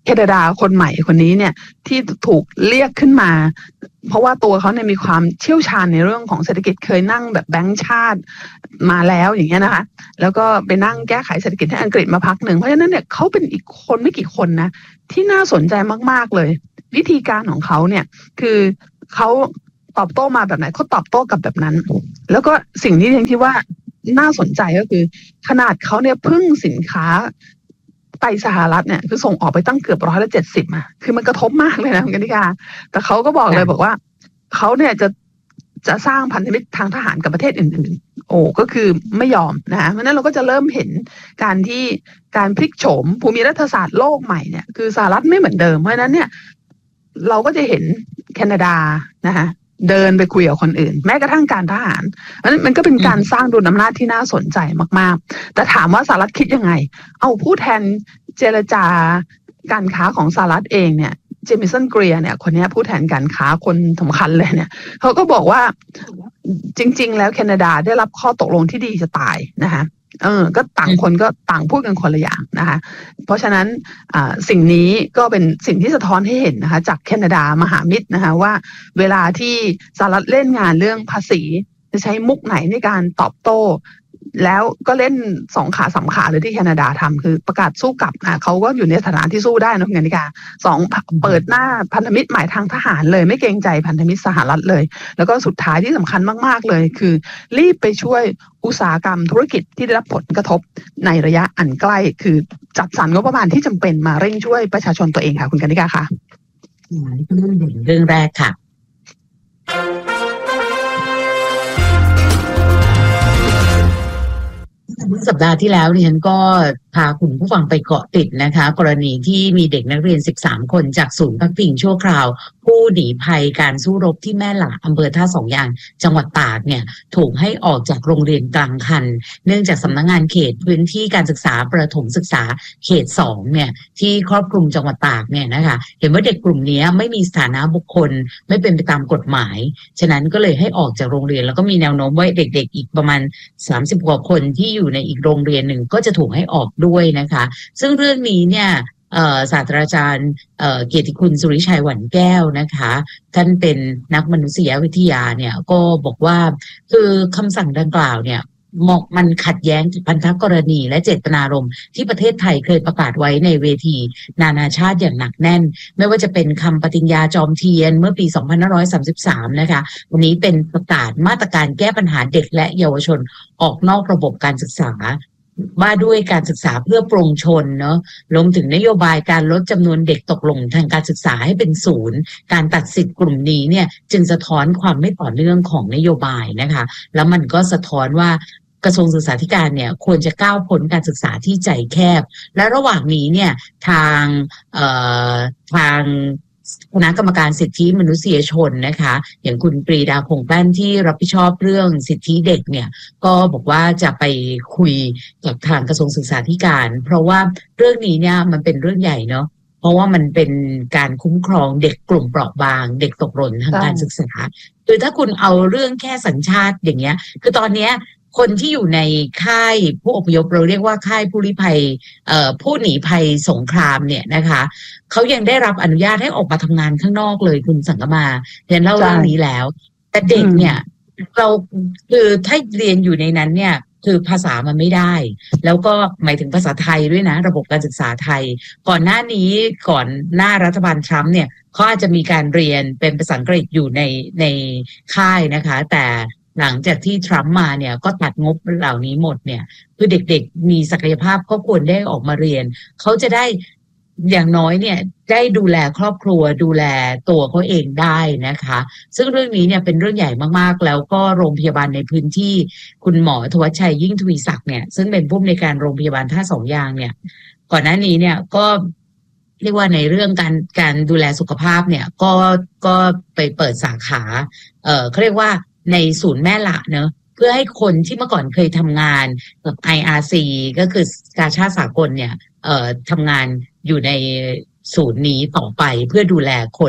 แคนาดาคนใหม่คนนี้เนี่ยที่ถูกเรียกขึ้นมาเพราะว่าตัวเขาเนี่ยมีความเชี่ยวชาญในเรื่องของเศรษฐกิจเคยนั่งแบบแบงก์ชาติมาแล้วอย่างเงี้ยนะคะแล้วก็ไปนั่งแก้ไขเศรษฐกิจให้อังกฤษมาพักหนึ่งเพราะฉะนั้นเนี่ยเขาเป็นอีกคนไม่กี่คนนะที่น่าสนใจมากๆเลยวิธีการของเขาเนี่ยคือเขาตอบโต้มาแบบไหนเขาตอบโต้กับแบบนั้นแล้วก็สิ่งที่ฉันคิดว่าน่าสนใจก็คือขนาดเขาเนี่ยพึ่งสินค้าไปสหรัฐเนี่ยคือส่งออกไปตั้งเกือบร้อยละเจ็ดสิบอ่ะคือมันกระทบมากเลยนะคุณกนิกาแต่เขาก็บอกเลยบอกว่าเขาเนี่ยจะจะสร้างพันธมิตรทางทหารกับประเทศอื่นๆโอ้ก็คือไม่ยอมนะเพราะนั้นเราก็จะเริ่มเห็นการที่การพลิกโฉมภูมิรัฐศาสตร์โลกใหม่เนี่ยคือสหรัฐไม่เหมือนเดิมเพราะฉะนั้นเนี่ยเราก็จะเห็นแคนาดานะคะเดินไปคุยกับคนอื่นแม้กระทั่งการทหารนั้นมันก็เป็นการสร้างดุลอำนาจที่น่าสนใจมากๆแต่ถามว่าสหรัฐคิดยังไงเอาผู้แทนเจรจาการค้าของสหรัฐเองเนี่ยเจมิสันเกรียร์เนี่ยคนนี้ผู้แทนการค้าคนสำคัญเลยเนี่ยเขาก็บอกว่าจริงๆแล้วแคนาดาได้รับข้อตกลงที่ดีจะตายนะคะเออก็ต่างคนก็ต่างพูดกันคนละอย่างนะคะเพราะฉะนั้นสิ่งนี้ก็เป็นสิ่งที่สะท้อนให้เห็นนะคะจากแคนาดามหามิตรนะคะว่าเวลาที่สหรัฐเล่นงานเรื่องภาษีจะใช้มุกไหนในการตอบโต้แล้วก็เล่นสองขาสามขาเลยที่แคนาดาทำคือประกาศสู้กลับนะเขาก็อยู่ในสถานที่สู้ได้นะคุณกนิกาสองเปิดหน้าพันธมิตรใหม่ทางทหารเลยไม่เกรงใจพันธมิตรสหรัฐเลยแล้วก็สุดท้ายที่สำคัญมากๆเลยคือรีบไปช่วยอุตสาหกรรมธุรกิจที่ได้รับผลกระทบในระยะอันใกล้คือจัดสรรงบประมาณที่จำเป็นมาเร่งช่วยประชาชนตัวเองค่ะคุณกนิกาค่ะเรื่องเรื่องแรกค่ะสัปดาห์ที่แล้วดิฉันก็พาคุณผู้ฟังไปเกาะติดนะคะกรณีที่มีเด็กนักเรียนสิบสามคนจากศูนย์พักพิงชั่วคราวผู้หนีภัยการสู้รบที่แม่หละอำเภอท่าสองยางจังหวัดตากเนี่ยถูกให้ออกจากโรงเรียนกลางคันเนื่องจากสำนักงานเขตพื้นที่การศึกษาประถมศึกษาเขตสองเนี่ยที่ครอบคลุมจังหวัดตากเนี่ยนะคะเห็นว่าเด็กกลุ่มนี้ไม่มีสถานะบุคคลไม่เป็นไปตามกฎหมายฉะนั้นก็เลยให้ออกจากโรงเรียนแล้วก็มีแนวโน้มว่าเด็กๆอีกประมาณสามสิบกว่าคนที่อยู่ในอีกโรงเรียนหนึ่งก็จะถูกให้ออกด้วยนะคะซึ่งเรื่องนี้เนี่ยศาสตราจารย์เกียรติคุณสุริชัยหวันแก้วนะคะท่านเป็นนักมนุษยวิทยาเนี่ยก็บอกว่าคือคำสั่งดังกล่าวเนี่ยมันขัดแย้งพันธกรณีและเจตนารมณ์ที่ประเทศไทยเคยประกาศไว้ในเวทีนานาชาติอย่างหนักแน่นไม่ว่าจะเป็นคำปฏิญญาจอมเทียนเมื่อปีสองพันห้าร้อยสามสิบสามนะคะวันนี้เป็นประกาศมาตรการแก้ปัญหาเด็กและเยาวชนออกนอกระบบการศึกษาว่าด้วยการศึกษาเพื่อปรงชนเนาะรวมถึงนโยบายการลดจำนวนเด็กตกหล่นทางการศึกษาให้เป็นศูนย์การตัดสิทธิ์กลุ่มนี้เนี่ยจึงสะท้อนความไม่ต่อเนื่องของนโยบายนะคะแล้วมันก็สะท้อนว่ากระทรวงศึกษาธิการเนี่ยควรจะก้าวพ้นการศึกษาที่ใจแคบและระหว่างนี้เนี่ยทางเอ่อทางคณะกรรมการสิทธิมนุษยชนนะคะอย่างคุณปรีดาคงแป้นที่รับผิดชอบเรื่องสิทธิเด็กเนี่ยก็บอกว่าจะไปคุยกับทางกระทรวงศึกษาธิการเพราะว่าเรื่องนี้เนี่ยมันเป็นเรื่องใหญ่เนาะเพราะว่ามันเป็นการคุ้มครองเด็กกลุ่มเปราะบางเด็กตกหล่นทางการศึกษาคือถ้าคุณเอาเรื่องแค่สัญชาติอย่างเงี้ยคือตอนเนี้ยคนที่อยู่ในค่ายผู้อพยพเราเรียกว่าค่ายผู้ลี้ภัยเอ่อผู้หนีภัยสงครามเนี่ยนะคะเขายังได้รับอนุญาตให้ออกมาทำงานข้างนอกเลยคุณสังกมาเรียนเล่าเรื่องนี้แล้วแต่เด็กเนี่ยเราคือถ้าเรียนอยู่ในนั้นเนี่ยคือภาษามันไม่ได้แล้วก็หมายถึงภาษาไทยด้วยนะระบบการศึกษาไทยก่อนหน้านี้ก่อนหน้ารัฐบาลทรัมป์เนี่ยเขาอาจจะมีการเรียนเป็นภาษาอังกฤษอยู่ในในค่ายนะคะแต่หลังจากที่ทรัมป์มาเนี่ยก็ตัดงบเหล่านี้หมดเนี่ยคือเด็กๆมีศักยภาพก็ควรได้ออกมาเรียนเขาจะได้อย่างน้อยเนี่ยได้ดูแลครอบครัวดูแลตัวเขาเองได้นะคะซึ่งเรื่องนี้เนี่ยเป็นเรื่องใหญ่มากๆแล้วก็โรงพยาบาลในพื้นที่คุณหมอธวัชชัยยิ่งทวีศักดิ์เนี่ยซึ่งเป็นผู้อำนวยการโรงพยาบาลท่าสองยางเนี่ยก่อนหน้านี้เนี่ยก็เรียกว่าในเรื่องการการดูแลสุขภาพเนี่ยก็ก็ไปเปิดสาขาเอ่อเขาเรียกว่าในศูนย์แม่หละเนอะเพื่อให้คนที่เมื่อก่อนเคยทำงานกับ ไอ อาร์ ซี ก็คือกาชาดสากลเนี่ยเอ่อทำงานอยู่ในศูนย์นี้ต่อไปเพื่อดูแลคน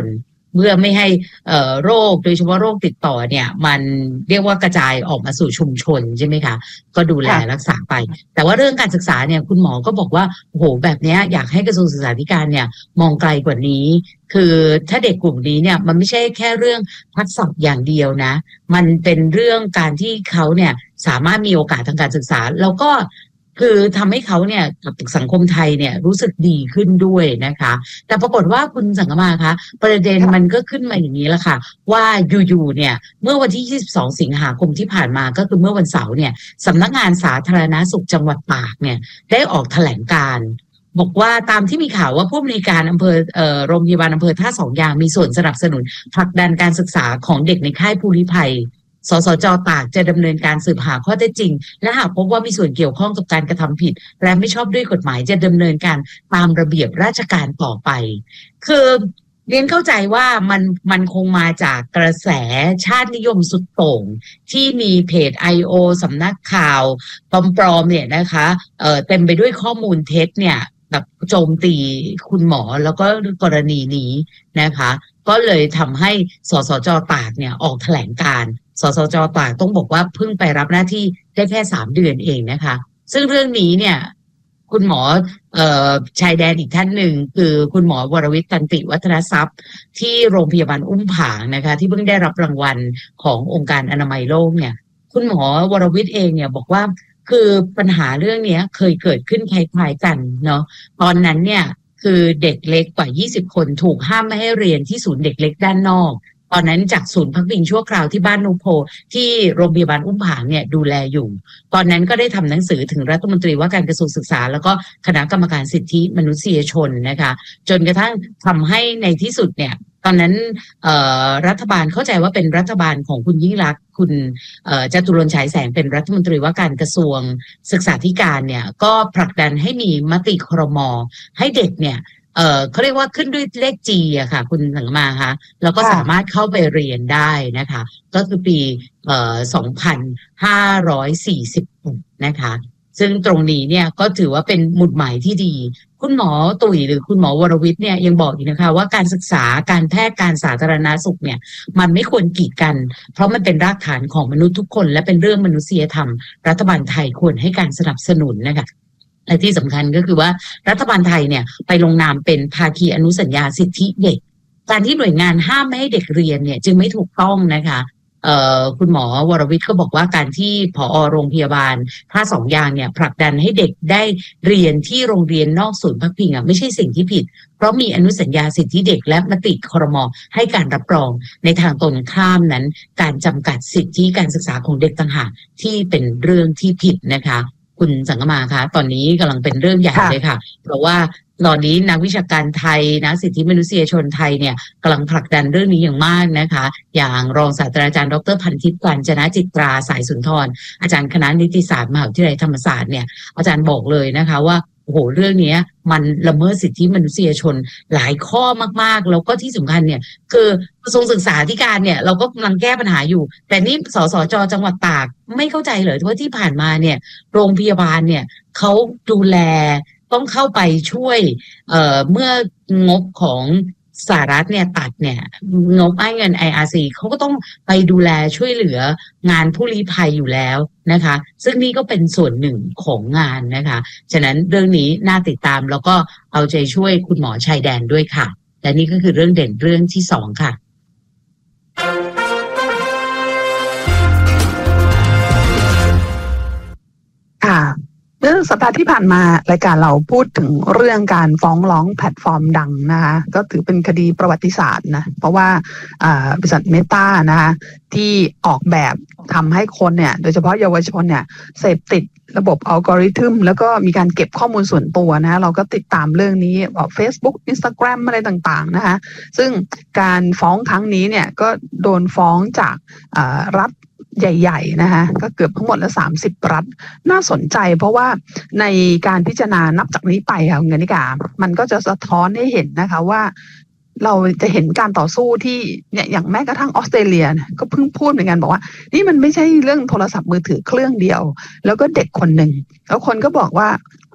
เพื่อไม่ให้เอ่อโรคโดยเฉพาะโรคติดต่อเนี่ยมันเรียกว่ากระจายออกมาสู่ชุมชนใช่ไหมคะก็ดูแลรักษาไปแต่ว่าเรื่องการศึกษาเนี่ยคุณหมอก็บอกว่าโอ้โหแบบนี้อยากให้กระทรวงศึกษาธิการเนี่ยมองไกลกว่านี้คือถ้าเด็กกลุ่มนี้เนี่ยมันไม่ใช่แค่เรื่องทักษะอย่างเดียวนะมันเป็นเรื่องการที่เขาเนี่ยสามารถมีโอกาสทางการศึกษาแล้วก็คือทำให้เขาเนี่ยกับสังคมไทยเนี่ยรู้สึกดีขึ้นด้วยนะคะแต่ปรากฏว่าคุณสังกมาคะประเด็นมันก็ขึ้นมาอย่างนี้แหละค่ะว่าอยู่ๆเนี่ยเมื่อวันที่ยี่สิบสองสิงหาคมที่ผ่านมาก็คือเมื่อวันเสาร์เนี่ยสำนักงานสาธารณสุขจังหวัดตากเนี่ยได้ออกแถลงการณ์บอกว่าตามที่มีข่าวว่าผู้อำนวยการอำเภอเอ่อโรงพยาบาลอำเภอท่าสองยางมีส่วนสนับสนุนผลักดันการศึกษาของเด็กในค่ายภูริภัยสสจ.ตากจะดำเนินการสืบหาข้อเท็จจริงและหากพบว่ามีส่วนเกี่ยวข้องกับการกระทำผิดและไม่ชอบด้วยกฎหมายจะดำเนินการตามระเบียบราชการต่อไปคือเรียนเข้าใจว่ามันมันคงมาจากกระแสชาตินิยมสุดโต่งที่มีเพจ ไอ โอ สำนักข่าวปลอมๆเนี่ยนะคะเอ่อเต็มไปด้วยข้อมูลเท็จเนี่ยแบบโจมตีคุณหมอแล้วก็กรณีนี้นะคะก็เลยทำให้สสจ.ตากเนี่ยออกแถลงการณ์สสจ.ตากต้องบอกว่าเพิ่งไปรับหน้าที่ได้แค่สามเดือนเองนะคะซึ่งเรื่องนี้เนี่ยคุณหมอเอ่อชายแดนอีกท่านหนึ่งคือคุณหมอวรวิทย์ตันติวัฒนทรัพย์ที่โรงพยาบาลอุ้มผางนะคะที่เพิ่งได้รับรางวัลขององค์การอนามัยโลกเนี่ยคุณหมอวรวิทย์เองเนี่ยบอกว่าคือปัญหาเรื่องนี้เคยเกิดขึ้นคล้ายๆกันเนาะตอนนั้นเนี่ยคือเด็กเล็กกว่ายี่สิบคนถูกห้ามไม่ให้เรียนที่ศูนย์เด็กเล็กด้านนอกตอนนั้นจากศูนย์พักพิงชั่วคราวที่บ้านนูโพที่โรงพยาบาลอุ้มผางเนี่ยดูแลอยู่ตอนนั้นก็ได้ทำหนังสือถึงรัฐมนตรีว่าการกระทรวงศึกษาแล้วก็คณะกรรมการสิทธิมนุษยชนนะคะจนกระทั่งทำให้ในที่สุดเนี่ยตอนนั้นรัฐบาลเข้าใจว่าเป็นรัฐบาลของคุณยิ่งลักษณ์คุณจตุรนต์ฉายแสงเป็นรัฐมนตรีว่าการกระทรวงศึกษาธิการเนี่ยก็ผลักดันให้มีมติครม.ให้เด็กเนี่ยเอ่อเขาเรียกว่าขึ้นด้วยเลข G อะค่ะคุณสังมาคะแล้วก็สามารถเข้าไปเรียนได้นะคะก็คือปีเอ่อสองพันห้าร้อยสี่สิบนะคะซึ่งตรงนี้เนี่ยก็ถือว่าเป็นหมุดหมายที่ดีคุณหมอตุ๋ยหรือคุณหมอวรวิทย์เนี่ยยังบอกอีกนะคะว่าการศึกษาการแพทย์การสาธารณสุขเนี่ยมันไม่ควรกีดกันเพราะมันเป็นรากฐานของมนุษย์ทุกคนและเป็นเรื่องมนุษยธรรมรัฐบาลไทยควรให้การสนับสนุนนะคะและที่สำคัญก็คือว่ารัฐบาลไทยเนี่ยไปลงนามเป็นภาคีอนุสัญญาสิทธิเด็กการที่หน่วยงานห้ามไม่ให้เด็กเรียนเนี่ยจึงไม่ถูกต้องนะคะเอ่อคุณหมอวรวิทย์ก็บอกว่าการที่ผอ.โรงพยาบาลท่าสองยางเนี่ยผลักดันให้เด็กได้เรียนที่โรงเรียนนอกศูนย์พักพิงอ่ะไม่ใช่สิ่งที่ผิดเพราะมีอนุสัญญาสิทธิเด็กและมติครม.ให้การรับรองในทางตรงข้ามนั้นการจำกัดสิทธิการศึกษาของเด็กต่างหากที่เป็นเรื่องที่ผิดนะคะคุณสังกมาคะตอนนี้กำลังเป็นเรื่องใหญ่เลยค่ะเพราะว่าตอนนี้นักวิชาการไทยนะสิทธิมนุษยชนไทยเนี่ยกำลังผลักดันเรื่องนี้อย่างมากนะคะอย่างรองศาสตราจารย์ดร.พันทิพย์ กาญจนจิตราสายสุนทรอาจารย์คณะนิติศาสตร์มหาวิทยาลัยธรรมศาสตร์เนี่ยอาจารย์บอกเลยนะคะว่าโอ้โหเรื่องนี้มันละเมิดสิทธิมนุษยชนหลายข้อมากๆแล้วก็ที่สำคัญเนี่ยคือกระทรวงศึกษาธิการเนี่ยเราก็กำลังแก้ปัญหาอยู่แต่นี่สสจ.จังหวัดตากไม่เข้าใจเลยว่าที่ผ่านมาเนี่ยโรงพยาบาลเนี่ยเขาดูแลต้องเข้าไปช่วยเอ่อเมื่องบของสหรัฐเนี่ยตัดเนี่ยงบไอ้เงิน ไอ อาร์ ซี เขาก็ต้องไปดูแลช่วยเหลืองานผู้ลี้ภัยอยู่แล้วนะคะซึ่งนี่ก็เป็นส่วนหนึ่งของงานนะคะฉะนั้นเรื่องนี้น่าติดตามแล้วก็เอาใจช่วยคุณหมอชายแดนด้วยค่ะและนี่ก็คือเรื่องเด่นเรื่องที่สองค่ะค่ะเมื่อสัปดาห์ที่ผ่านมารายการเราพูดถึงเรื่องการฟ้องร้องแพลตฟอร์มดังนะคะก็ถือเป็นคดีประวัติศาสตร์นะเพราะว่าบริษัทเมตานะคะที่ออกแบบทำให้คนเนี่ยโดยเฉพาะเยาวชนเนี่ยเสพติดระบบอัลกอริทึมแล้วก็มีการเก็บข้อมูลส่วนตัวนะเราก็ติดตามเรื่องนี้แบบ Facebook Instagram อะไรต่างๆนะคะซึ่งการฟ้องครั้งนี้เนี่ยก็โดนฟ้องจากรัฐใหญ่ๆนะคะก็เกือบทั้งหมดแล้วสามสิบรัฐน่าสนใจเพราะว่าในการพิจารณานับจากนี้ไปค่ะคุณกนิกามันก็จะสะท้อนให้เห็นนะคะว่าเราจะเห็นการต่อสู้ที่เนี่ยอย่างแม้กระทั่งออสเตรเลียก็เพิ่งพูดเหมือนกันบอกว่านี่มันไม่ใช่เรื่องโทรศัพท์มือถือเครื่องเดียวแล้วก็เด็กคนหนึ่งแล้วคนก็บอกว่า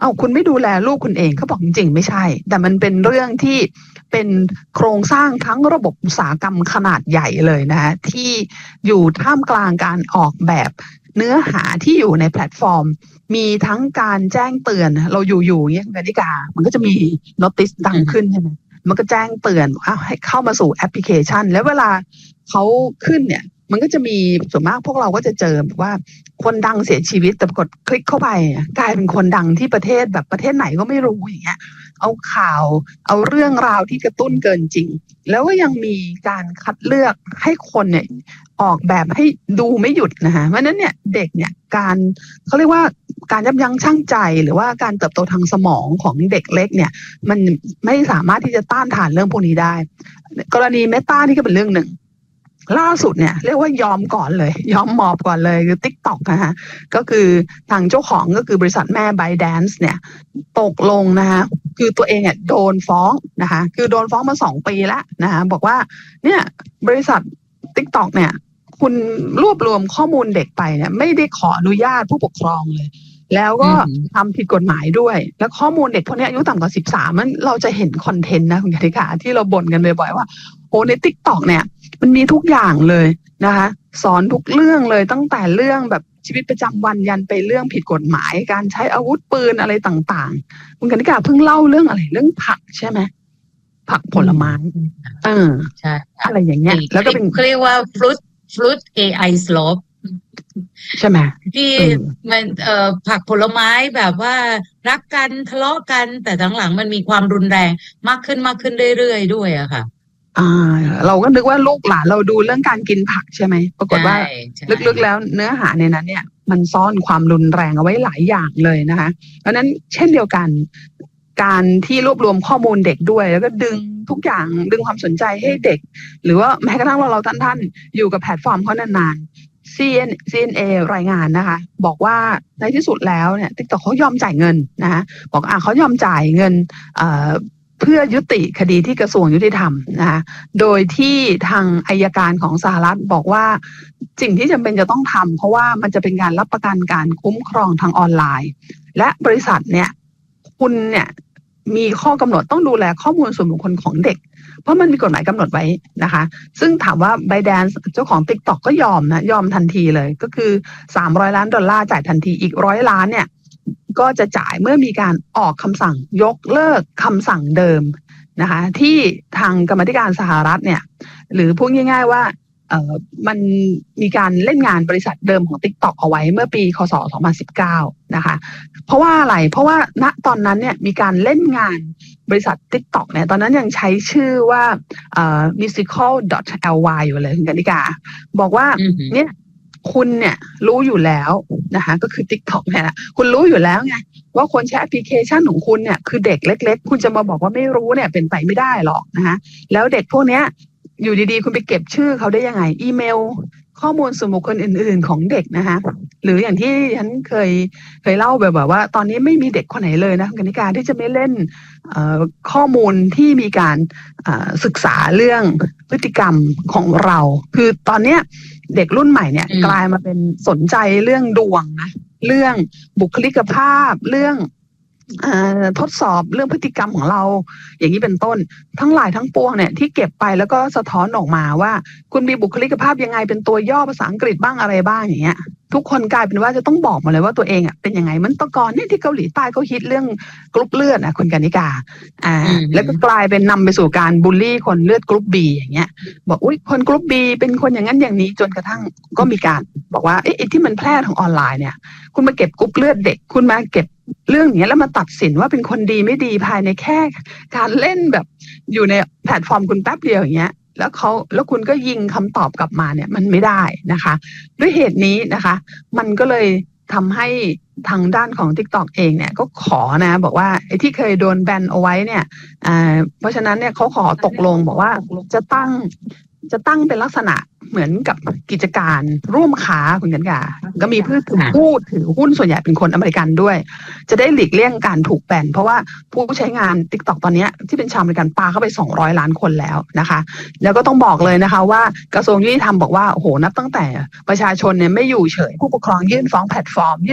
อ้าวคุณไม่ดูแลลูกคุณเองเขาบอกจริงๆไม่ใช่แต่มันเป็นเรื่องที่เป็นโครงสร้างทั้งระบบอุตสาหกรรมขนาดใหญ่เลยนะที่อยู่ท่ามกลางการออกแบบเนื้อหาที่อยู่ในแพลตฟอร์มมีทั้งการแจ้งเตือนเราอยู่ๆเนี่ยนาฬิกามันก็จะมี notice ดังขึ้นใช่ไหมมันก็แจ้งเตือนว่าให้เข้ามาสู่แอปพลิเคชันแล้วเวลาเขาขึ้นเนี่ยมันก็จะมีส่วนมากพวกเราก็จะเจอแบบว่าคนดังเสียชีวิตแต่กดคลิกเข้าไปกลายเป็นคนดังที่ประเทศแบบประเทศไหนก็ไม่รู้อย่างเงี้ยเอาข่าวเอาเรื่องราวที่กระตุ้นเกินจริงแล้วก็ยังมีการคัดเลือกให้คนเนี่ยออกแบบให้ดูไม่หยุดนะคะเพราะนั้นเนี่ยเด็กเนี่ยการเขาเรียกว่าการยับยั้งชั่งใจหรือว่าการเติบโตทางสมองของเด็กเล็กเนี่ยมันไม่สามารถที่จะต้านทานเรื่องพวกนี้ได้กรณีเมตานี่ก็เป็นเรื่องหนึ่งล่าสุดเนี่ยเรียกว่ายอมก่อนเลยยอมหมอบก่อนเลยคือ TikTok นะคะก็คือทางเจ้าของก็คือบริษัทแม่ ByteDance เนี่ยตกลงนะคะคือตัวเองเนี่ยโดนฟ้องนะคะคือโดนฟ้องมาสองปีแล้วนะคะบอกว่าเนี่ยบริษัท TikTok เนี่ยคุณรวบรวมข้อมูลเด็กไปเนี่ยไม่ได้ขออนุญาตผู้ปกครองเลยแล้วก็ทำผิดกฎหมายด้วยแล้วข้อมูลเด็กพวกนี้อายุต่ำกว่าสิบสามมันเราจะเห็นคอนเทนต์นะคุณกติกาที่เราบ่นกันบ่อยๆว่าโอ้ใน TikTok เนี่ยมันมีทุกอย่างเลยนะคะสอนทุกเรื่องเลยตั้งแต่เรื่องแบบชีวิตประจำวันยันไปเรื่องผิดกฎหมายการใช้อาวุธปืนอะไรต่างๆคุณกติกาเพิ่งเล่าเรื่องอะไรเรื่องผักใช่ไหมผักผลไม้เออใช่อะไรอย่างเงี้ยแล้วก็เป็นเรียกว่า fruit fruit เอ ไอ slope ใช่ไหมที่มันเอ่อผักผลไม้แบบว่ารักกันทะเลาะกันแต่หลังๆมันมีความรุนแรงมากขึ้นมากขึ้นเรื่อยๆด้วยอะค่ะอ่าเราก็นึกว่าลูกหลานเราดูเรื่องการกินผักใช่ไหมปรากฏว่าลึกๆแล้วเนื้อหาในนั้นเนี่ยมันซ่อนความรุนแรงเอาไว้หลายอย่างเลยนะคะเพราะนั้นเช่นเดียวกันการที่รวบรวมข้อมูลเด็กด้วยแล้วก็ดึงทุกอย่างดึงความสนใจให้เด็กหรือว่าแม้กระทั่งเราเราท่านๆอยู่กับแพลตฟอร์มเขานานๆ ซี เอ็น ซี เอ็น เอ รายงานนะคะบอกว่าในที่สุดแล้วเนี่ย TikTok เขายอมจ่ายเงินนะคะบอกอ่ะเขายอมจ่ายเงินเอ่อเพื่อยุติคดีที่กระทรวงยุติธรรมนะคะโดยที่ทางอัยการของสหรัฐบอกว่าสิ่งที่จำเป็นจะต้องทำเพราะว่ามันจะเป็นการรับประกันการคุ้มครองทางออนไลน์และบริษัทเนี่ยคุณเนี่ยมีข้อกำหนดต้องดูแลข้อมูลส่วนบุคคลของเด็กเพราะมันมีกฎหมายกำหนดไว้นะคะซึ่งถามว่า ByteDance เจ้าของ TikTok ก็ยอมนะยอมทันทีเลยก็คือสามร้อยล้านดอลลาร์จ่ายทันทีอีกร้อยล้านเนี่ยก็จะจ่ายเมื่อมีการออกคำสั่งยกเลิกคำสั่งเดิมนะคะที่ทางกรรมาธิการสหรัฐเนี่ยหรือพูดง่ายๆว่าเอ่อมันมีการเล่นงานบริษัทเดิมของ TikTok เอาไว้เมื่อปีคศสองพันสิบเก้านะคะเพราะว่าอะไรเพราะว่าณตอนนั้นเนี่ยมีการเล่นงานบริษัท TikTok เนี่ยตอนนั้นยังใช้ชื่อว่าเอ่อ musical ดอท แอล วาย อยู่เลยคุณกนิกาบอกว่าเนี่ยคุณเนี่ยรู้อยู่แล้วนะคะก็คือ TikTok เนี่ยคุณรู้อยู่แล้วไงว่าคนใช้แอปพลิเคชันของคุณเนี่ยคือเด็กเล็กๆคุณจะมาบอกว่าไม่รู้เนี่ยเป็นไปไม่ได้หรอกนะคะแล้วเด็กพวกเนี้ยอยู่ดีๆคุณไปเก็บชื่อเขาได้ยังไงอีเมลข้อมูลส่วนบุคคลอื่นๆของเด็กนะคะหรืออย่างที่ฉันเคยเคยเล่าแบบว่าตอนนี้ไม่มีเด็กคนไหนเลยนะกนิการที่จะไม่เล่นข้อมูลที่มีการศึกษาเรื่องพฤติกรรมของเราคือตอนเนี้ยเด็กรุ่นใหม่เนี่ยกลายมาเป็นสนใจเรื่องดวงนะเรื่องบุคลิกภาพเรื่องทดสอบเรื่องพฤติกรรมของเราอย่างนี้เป็นต้นทั้งหลายทั้งปวงเนี่ยที่เก็บไปแล้วก็สะท้อนออกมาว่าคุณมีบุคลิกภาพยังไงเป็นตัวย่อภาษาอังกฤษบ้างอะไรบ้างอย่างเงี้ยทุกคนกลายเป็นว่าจะต้องบอกมาเลยว่าตัวเองอ่ะเป็นยังไงมันตะกอนเนี่ยที่เกาหลีใต้เขาฮิตเรื่องกรุ๊ปเลือดนะคุณกนิกาอ่าแล้วก็กลายเป็นนำไปสู่การบูลลี่คนเลือดกรุ๊ปบีอย่างเงี้ยบอกอุ้ยคนกรุ๊ปบีเป็นคนอย่างนั้นอย่างนี้จนกระทั่งก็มีการบอกว่าเอ๊ะที่มันแพร่ทางออนไลน์เนี่ยคุณมาเก็บกรุ๊ปเลือดเด็กคุณมาเก็บเรื่องนี้แล้วมาตัดสินว่าเป็นคนดีไม่ดีภายในแค่การเล่นแบบอยู่ในแพลตฟอร์มคุณแป๊บเดียวอย่างเงี้ยแล้วเขาแล้วคุณก็ยิงคำตอบกลับมาเนี่ยมันไม่ได้นะคะด้วยเหตุนี้นะคะมันก็เลยทำให้ทางด้านของ TikTok เองเนี่ยก็ขอนะบอกว่าไอ้ที่เคยโดนแบนเอาไว้เนี่ยอ่าเพราะฉะนั้นเนี่ยเขาขอตกลงบอกว่าจะตั้งจะตั้งเป็นลักษณะเหมือนกับกิจการร่วมค้าคุณกันกาก็มีผู้ถือผู้ถือหุ้นส่วนใหญ่เป็นคนอเมริกันด้วยจะได้หลีกเลี่ยงการถูกแบนเพราะว่าผู้ใช้งาน TikTok ตอนนี้ที่เป็นชาวอเมริกันปาเข้าไปสองร้อยล้านคนแล้วนะคะแล้วก็ต้องบอกเลยนะคะว่ากระทรวงยุติธรรมบอกว่าโอ้โหนับตั้งแต่ประชาชนเนี่ยไม่อยู่เฉยผู้ปกครองยื่นฟ้องแพลตฟอร์มยื่น TikTok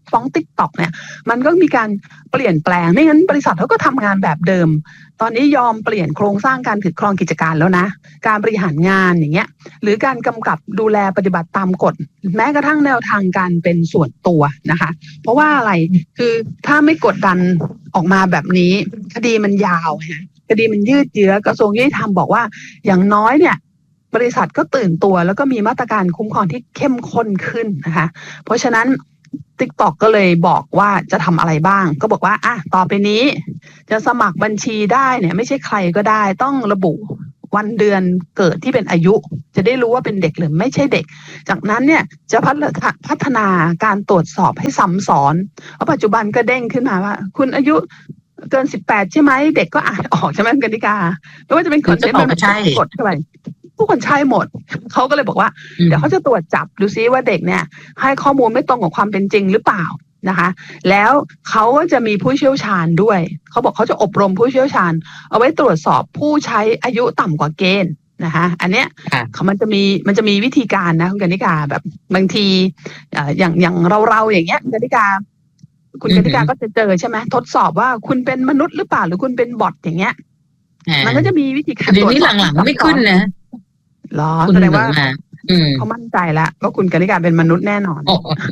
ฟ้อง TikTok เนี่ยมันก็มีการเปลี่ยนแปลงไม่งั้นบริษัทเขาก็ทำงานแบบเดิมตอนนี้ยอมเปลี่ยนโครงสร้างการถือครองกิจการแล้วนะการบริหารงานอย่างเงี้ยหรือการกำกับดูแลปฏิบัติตามกฎแม้กระทั่งแนวทางการเป็นส่วนตัวนะคะเพราะว่าอะไรคือถ้าไม่กดดันออกมาแบบนี้คดีมันยาวฮะคดีมันยืดเยื้อกระทรวงยุติธรรมบอกว่าอย่างน้อยเนี่ยบริษัทก็ตื่นตัวแล้วก็มีมาตรการคุ้มครองที่เข้มข้นขึ้นนะคะเพราะฉะนั้น TikTok ก็เลยบอกว่าจะทำอะไรบ้างก็บอกว่าอ่ะต่อไปนี้จะสมัครบัญชีได้เนี่ยไม่ใช่ใครก็ได้ต้องระบุวันเดือนเกิดที่เป็นอายุจะได้รู้ว่าเป็นเด็กหรือไม่ใช่เด็กจากนั้นเนี่ยจะพัฒนาการตรวจสอบให้ซ้ำซ้อนเพราะปัจจุบันก็เด้งขึ้นมาว่าคุณอายุเกินสิบแปดใช่ไหมเด็กก็อ่านออกใช่ไหมกติกาไม่ว่าจะเป็นกฎเซ็นต์แบบกฎอะไรทุกคนใช่หมดเขาก็เลยบอกว่าเดี๋ยวเขาจะตรวจจับดูซิว่าเด็กเนี่ยให้ข้อมูลไม่ตรงกับความเป็นจริงหรือเปล่านะคะแล้วเขาก็จะมีผู้เชี่ยวชาญด้วยเขาบอกเขาจะอบรมผู้เชี่ยวชาญเอาไว้ตรวจสอบผู้ใช้อายุต่ำกว่าเกณฑ์นะคะอันเนี้ยเขามันจะมีมันจะมีวิธีการนะคุณกนิกาแบบบางทีอย่างอย่างเราเราอย่างเงี้ยกนิกาคุณกนิกาก็จะเจอใช่ไหมทดสอบว่าคุณเป็นมนุษย์หรือเปล่าหรือคุณเป็นบอทอย่างเงี้ยมันก็จะมีวิธีการตรวจสอบนี้หลังๆไม่ขึ้นนะหรอแสดงว่าเขามั่นใจแล้วว่าคุณกนิกาเป็นมนุษย์แน่นอน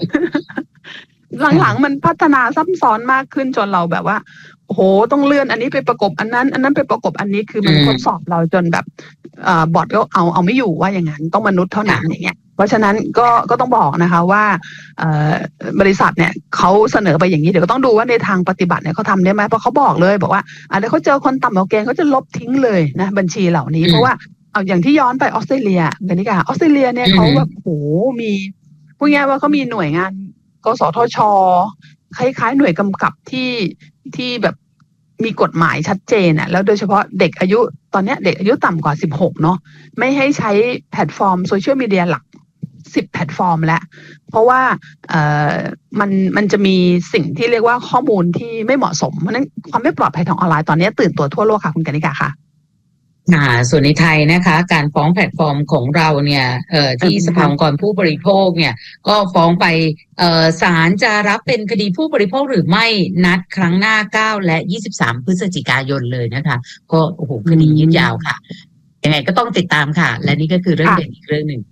หลังๆมันพัฒนาซับซ้อนมากขึ้นจนเราแบบว่าโอ้โหต้องเลื่อนอันนี้ไปประกบอันนั้นอันนั้นไปประกบอันนี้คือมันทดสอบเราจนแบบเอ่อบอทก็เอาเอาไม่อยู่ว่าอย่างนั้นต้องมนุษย์เท่านั้นอย่างเงี้ยเพราะฉะนั้นก็ก็ต้องบอกนะคะว่าเอ่อบริษัทเนี่ยเขาเสนอไปอย่างนี้เดี๋ยวก็ต้องดูว่าในทางปฏิบัติเนี่ยเขาทำได้ไหมเพราะเขาบอกเลยบอกว่าอ่ะเดี๋ยวเขาเจอคนต่ำกว่าเกณฑ์เขาจะลบทิ้งเลยนะบัญชีเหล่านี้เพราะว่าเอาอย่างที่ย้อนไปออสเตรเลียกันนี่ค่ะออสเตรเลียเนี่ยเขาแบบโหมีพูดง่ายว่าเขามีหน่วยงานกสทช.คล้ายๆหน่วยกำกับที่ที่แบบมีกฎหมายชัดเจนอ่ะแล้วโดยเฉพาะเด็กอายุตอนเนี้ยเด็กอายุต่ำกว่าสิบหกเนาะไม่ให้ใช้แพลตฟอร์มโซเชียลมีเดียหลักสิบแพลตฟอร์มแล้วเพราะว่าเอ่อมันมันจะมีสิ่งที่เรียกว่าข้อมูลที่ไม่เหมาะสมเพราะนั้นความไม่ปลอดภัยทางออนไลน์ตอนนี้ตื่นตัวทั่วโลกค่ะคุณกนิกาค่ะอ่าส่วนในไทยนะคะการฟ้องแพลตฟอร์มของเราเนี่ยเอ่อที่สภาองค์กรผู้บริโภคเนี่ยก็ฟ้องไปเอ่อศาลจะรับเป็นคดีผู้บริโภคหรือไม่นัดครั้งหน้าเก้าและยี่สิบสามพฤศจิกายนเลยนะคะก็โอ้โหคดียืดยาวค่ะยังไงก็ต้องติดตามค่ะและนี่ก็คือเรื่องเด่นอีกเรื่องหนึ่ง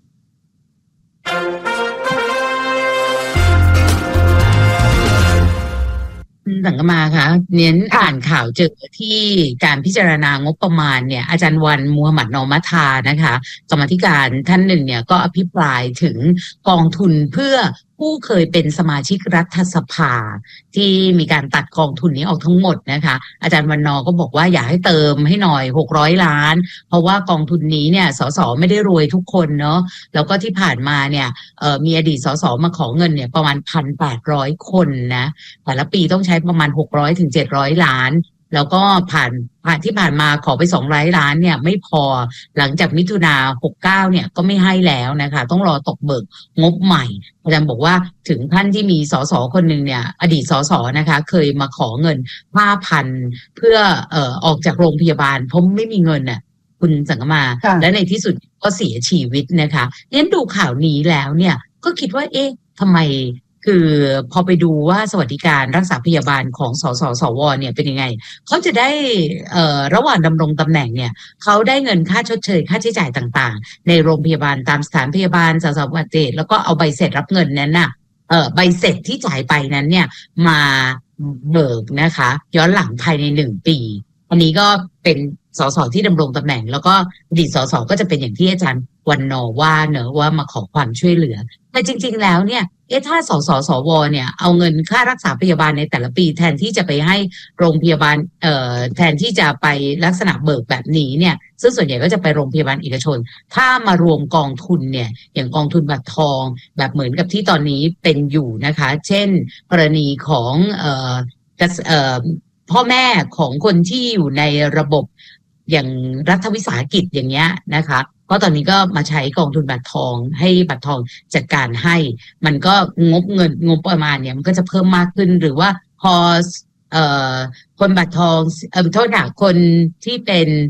สังกมาค่ะเน้นอ่านข่าวเจอที่การพิจารณางบประมาณเนี่ยอาจารย์วันมูฮัมหมัดนอมัทานะคะกรรมธิการท่านหนึ่งเนี่ยก็อภิปรายถึงกองทุนเพื่อผู้เคยเป็นสมาชิกรัฐสภาที่มีการตัดกองทุนนี้ออกทั้งหมดนะคะอาจารย์วันนอก็บอกว่าอยากให้เติมให้หน่อยหกร้อยล้านเพราะว่ากองทุนนี้เนี่ยสสไม่ได้รวยทุกคนเนาะแล้วก็ที่ผ่านมาเนี่ยเอ่อมีอดีตสสมาขอเงินเนี่ยประมาณ หนึ่งพันแปดร้อย คนนะแต่ละปีต้องใช้ประมาณหกร้อยถึงเจ็ดร้อยล้านแล้วก็ผ่านผ่านที่ผ่านมาขอไปสองร้อยล้านเนี่ยไม่พอหลังจากมิถุนาหกสิบเก้าเนี่ยก็ไม่ให้แล้วนะคะต้องรอตกเบิกงบใหม่อาจารย์บอกว่าถึงขั้นที่มีสสคนหนึ่งเนี่ยอดีตสสนะคะเคยมาขอเงิน ห้าพัน เพื่อเอ่อออกจากโรงพยาบาลเพราะไม่มีเงินน่ะคุณสังกมาและในที่สุดก็เสียชีวิตนะคะงั้นดูข่าวนี้แล้วเนี่ยก็คิดว่าเอ๊ะทำไมคือพอไปดูว่าสวัสดิการรักษาพยาบาลของสสสวเนี่ยเป็นยังไงเขาจะได้เอ่อระหว่างดำรงตำแหน่งเนี่ยเขาได้เงินค่าชดเชยค่าใช้จ่ายต่างๆในโรงพยาบาลตามสถานพยาบาลสสวัสดิแล้วก็เอาใบเสร็จรับเงินนั้นน่ะเอ่อใบเสร็จที่จ่ายไปนั้นเนี่ยมาเบิกนะคะย้อนหลังภายในหนึ่งปีอันนี้ก็เป็นสสที่ดำรงตำแหน่งแล้วก็อดีตสสก็จะเป็นอย่างที่อาจารย์วันนอว่าเนอะว่ามาขอความช่วยเหลือแต่จริงๆแล้วเนี่ยเอ๊ะถ้าสสสวเนี่ยเอาเงินค่ารักษาพยาบาลในแต่ละปีแทนที่จะไปให้โรงพยาบาลเอ่อแทนที่จะไปลักษณะเบิกแบบนี้เนี่ยซึ่งส่วนใหญ่ก็จะไปโรงพยาบาลเอกชนถ้ามารวมกองทุนเนี่ยอย่างกองทุนบัตรทองแบบเหมือนกับที่ตอนนี้เป็นอยู่นะคะเช่นกรณีของเอ่อเอ่อพ่อแม่ของคนที่อยู่ในระบบอย่างรัฐวิสาหกิจอย่างเงี้ยนะคะเพราะตอนนี้ก็มาใช้กองทุนบัตรทองให้บัตรทองจัดการให้มันก็งบเงินงบประมาณเนี่ยมันก็จะเพิ่มมากขึ้นหรือว่าพอเอ่อคนบัตรทองเอ่อโทษค่ะคนที่เป็น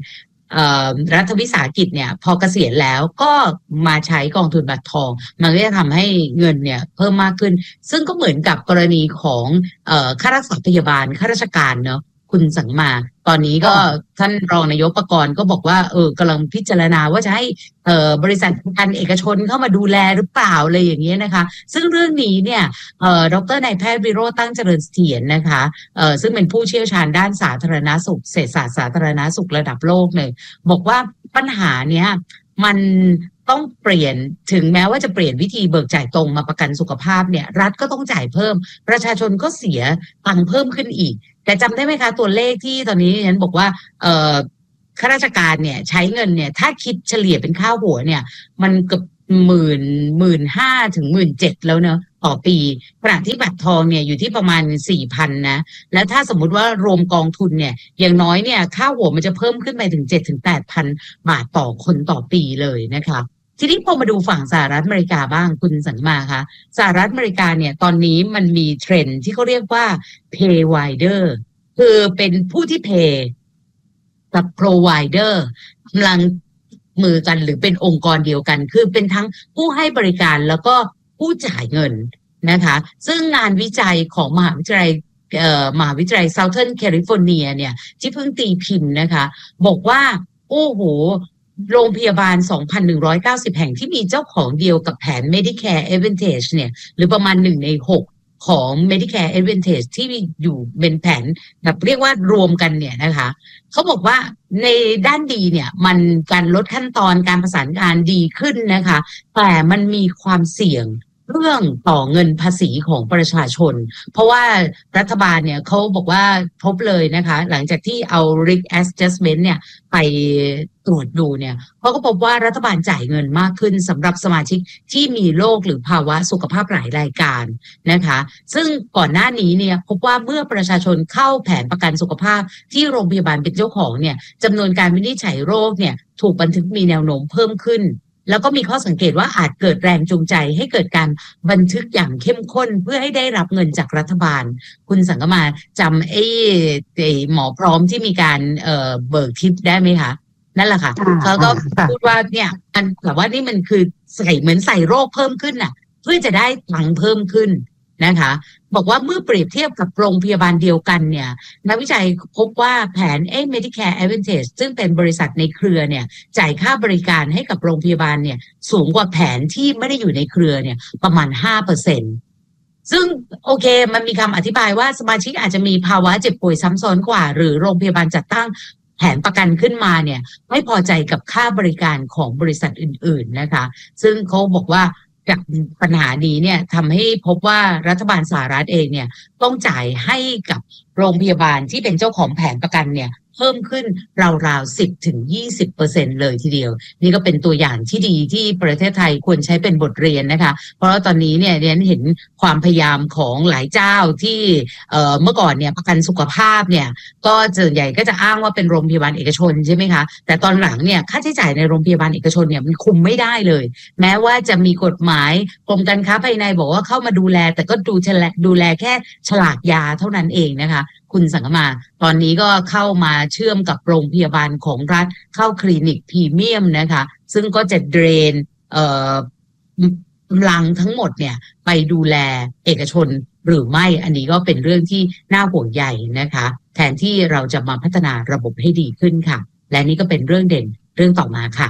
รัฐวิสาหกิจเนี่ยพอเกษียณแล้วก็มาใช้กองทุนบัตรทองมันก็จะทำให้เงินเนี่ยเพิ่มมากขึ้นซึ่งก็เหมือนกับกรณีของเอ่อข้ารักษาพยาบาลข้าราชการเนาะคุณสังมาตอนนี้ก็ท่านรองนายกประกรณ์ก็บอกว่าเออกำลังพิจารณาว่าจะให้เอ่อบริษัทประกันเอกชนเข้ามาดูแลหรือเปล่าอะไรอย่างเงี้ยนะคะซึ่งเรื่องนี้เนี่ยเอ่อดร.นายแพทย์วิโรจน์ตั้งเจริญเสถียรนะคะเอ่อซึ่งเป็นผู้เชี่ยวชาญด้านสาธารณสุขเศรษฐศาสตร์สาธารณสุขระดับโลกเลยบอกว่าปัญหาเนี้ยมันต้องเปลี่ยนถึงแม้ว่าจะเปลี่ยนวิธีเบิกจ่ายตรงมาประกันสุขภาพเนี่ยรัฐก็ต้องจ่ายเพิ่มประชาชนก็เสียตังค์เพิ่มขึ้นอีกแต่จำได้ไหมคะตัวเลขที่ตอนนี้ฉันบอกว่าเอ่อข้าราชการเนี่ยใช้เงินเนี่ยถ้าคิดเฉลี่ยเป็นค่าหัวเนี่ยมันเกือบหมื่นหมื่นห้าถึงหมื่นเจ็ดแล้วเนอะต่อปีขณะที่บัตรทองเนี่ยอยู่ที่ประมาณสี่พันนะและถ้าสมมุติว่ารวมกองทุนเนี่ยอย่างน้อยเนี่ยค่าหัวมันจะเพิ่มขึ้นไปถึงเจ็ดถึงแปดพันบาทต่อคนต่อปีเลยนะคะทีนี้พอมาดูฝั่งสหรัฐอเมริกาบ้างคุณสังมาคะสหรัฐอเมริกาเนี่ยตอนนี้มันมีเทรนด์ที่เขาเรียกว่า paywider คือเป็นผู้ที่ pay กับ provider กำลังมือกันหรือเป็นองค์กรเดียวกันคือเป็นทั้งผู้ให้บริการแล้วก็ผู้จ่ายเงินนะคะซึ่งงานวิจัยของมหาวิทยาลัยเอ่อมหาวิทยาลัย Southern California เนี่ยที่เพิ่งตีพิมพ์นะคะบอกว่าโอ้โหโรงพยาบาล สองพันหนึ่งร้อยเก้าสิบ แห่งที่มีเจ้าของเดียวกับแผน Medicare Advantage เนี่ยหรือประมาณหนึ่งในหกของ Medicare Advantage ที่อยู่เป็นแผนแบบเรียกว่ารวมกันเนี่ยนะคะเขาบอกว่าในด้านดีเนี่ยมันการลดขั้นตอนการประสานงานดีขึ้นนะคะแต่มันมีความเสี่ยงเรื่องต่อเงินภาษีของประชาชนเพราะว่ารัฐบาลเนี่ยเขาบอกว่าพบเลยนะคะหลังจากที่เอา risk adjustment เนี่ยไปตรวจดูเนี่ยเขาก็พบว่ารัฐบาลจ่ายเงินมากขึ้นสำหรับสมาชิกที่มีโรคหรือภาวะสุขภาพหลายรายการนะคะซึ่งก่อนหน้านี้เนี่ยพบว่าเมื่อประชาชนเข้าแผนประกันสุขภาพที่โรงพยาบาลเป็นเจ้าของเนี่ยจำนวนการวินิจฉัยโรคเนี่ยถูกบันทึกมีแนวโน้มเพิ่มขึ้นแล้วก็มีข้อสังเกตว่าอาจเกิดแรงจูงใจให้เกิดการบันทึกอย่างเข้มข้นเพื่อให้ได้รับเงินจากรัฐบาลคุณสังกมาจำไอ้หมอพร้อมที่มีการเอ่อเบิกทิปได้ไหมคะนั่นแหละค่ะเขาก็พูดว่าเนี่ยมันแบบว่านี่มันคือใส่เหมือนใส่โรคเพิ่มขึ้นน่ะเพื่อจะได้ตังค์เพิ่มขึ้นนะคะบอกว่าเมื่อเปรียบเทียบกับโรงพยาบาลเดียวกันเนี่ยนักวิจัยพบว่าแผนเอ Medicare Advantage ซึ่งเป็นบริษัทในเครือเนี่ยจ่ายค่าบริการให้กับโรงพยาบาลเนี่ยสูงกว่าแผนที่ไม่ได้อยู่ในเครือเนี่ยประมาณ ห้าเปอร์เซ็นต์ ซึ่งโอเคมันมีคำอธิบายว่าสมาชิกอาจจะมีภาวะเจ็บป่วยซ้ำซ้อนกว่าหรือโรงพยาบาลจัดตั้งแผนประกันขึ้นมาเนี่ยไม่พอใจกับค่าบริการของบริษัทอื่นๆนะคะซึ่งเขาบอกว่าจากปัญหานี้เนี่ยทำให้พบว่ารัฐบาลสหรัฐเองเนี่ยต้องจ่ายให้กับโรงพยาบาลที่เป็นเจ้าของแผนประกันเนี่ยเพิ่มขึ้นราวๆ สิบถึงยี่สิบเปอร์เซ็นต์ เลยทีเดียวนี่ก็เป็นตัวอย่างที่ดีที่ประเทศไทยควรใช้เป็นบทเรียนนะคะเพราะว่าตอนนี้เนี่ยเรียนเห็นความพยายามของหลายเจ้าที่เอ่อเมื่อก่อนเนี่ยประกันสุขภาพเนี่ยก็ส่วนใหญ่ก็จะอ้างว่าเป็นโรงพยาบาลเอกชนใช่ไหมคะแต่ตอนหลังเนี่ยค่าใช้จ่ายในโรงพยาบาลเอกชนเนี่ยมันคุมไม่ได้เลยแม้ว่าจะมีกฎหมายกรมการค้าภายในบอกว่าเข้ามาดูแลแต่ก็ดูดูแลแค่ฉลากยาเท่านั้นเองนะคะคุณสังกมาตอนนี้ก็เข้ามาเชื่อมกับโรงพยาบาลของรัฐเข้าคลินิกพรีเมียมนะคะซึ่งก็จะเดรนเอ่อกำลังทั้งหมดเนี่ยไปดูแลเอกชนหรือไม่อันนี้ก็เป็นเรื่องที่น่าห่วงใยนะคะแทนที่เราจะมาพัฒนาระบบให้ดีขึ้นค่ะและนี่ก็เป็นเรื่องเด่นเรื่องต่อมาค่ะ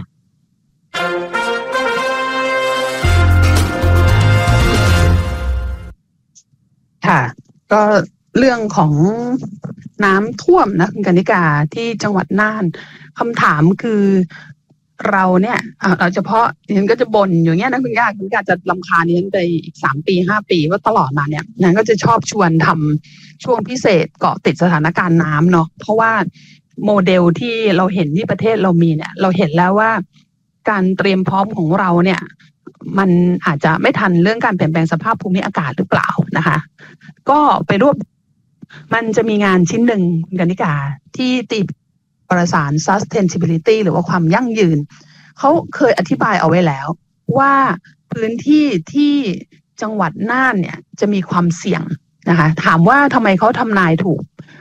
ค่ะก็เรื่องของน้ำท่วมนะคุณกนิกาที่จังหวัดน่านคำถามคือเราเนี่ยเอาเฉพาะฉันก็จะบ่นอย่างเงี้ยนะคุณยาคุณยาจะรำคาญนี้ไปอีกสามปีห้าปีว่าตลอดมาเนี่ยนันก็จะชอบชวนทำช่วงพิเศษเกาะติดสถานการณ์น้ำเนาะเพราะว่าโมเดลที่เราเห็นที่ประเทศเรามีเนี่ยเราเห็นแล้วว่าการเตรียมพร้อมของเราเนี่ยมันอาจจะไม่ทันเรื่องการเปลี่ยนแปลงสภาพภูมิอากาศหรือเปล่านะคะก็ไปรวบมันจะมีงานชิ้นหนึ่งกนิกาที่ตีประสาน sustainability หรือว่าความยั่งยืนเขาเคยอธิบายเอาไว้แล้วว่าพื้นที่ที่จังหวัดน่านเนี่ยจะมีความเสี่ยงนะคะถามว่าทำไมเขาทำนายถูก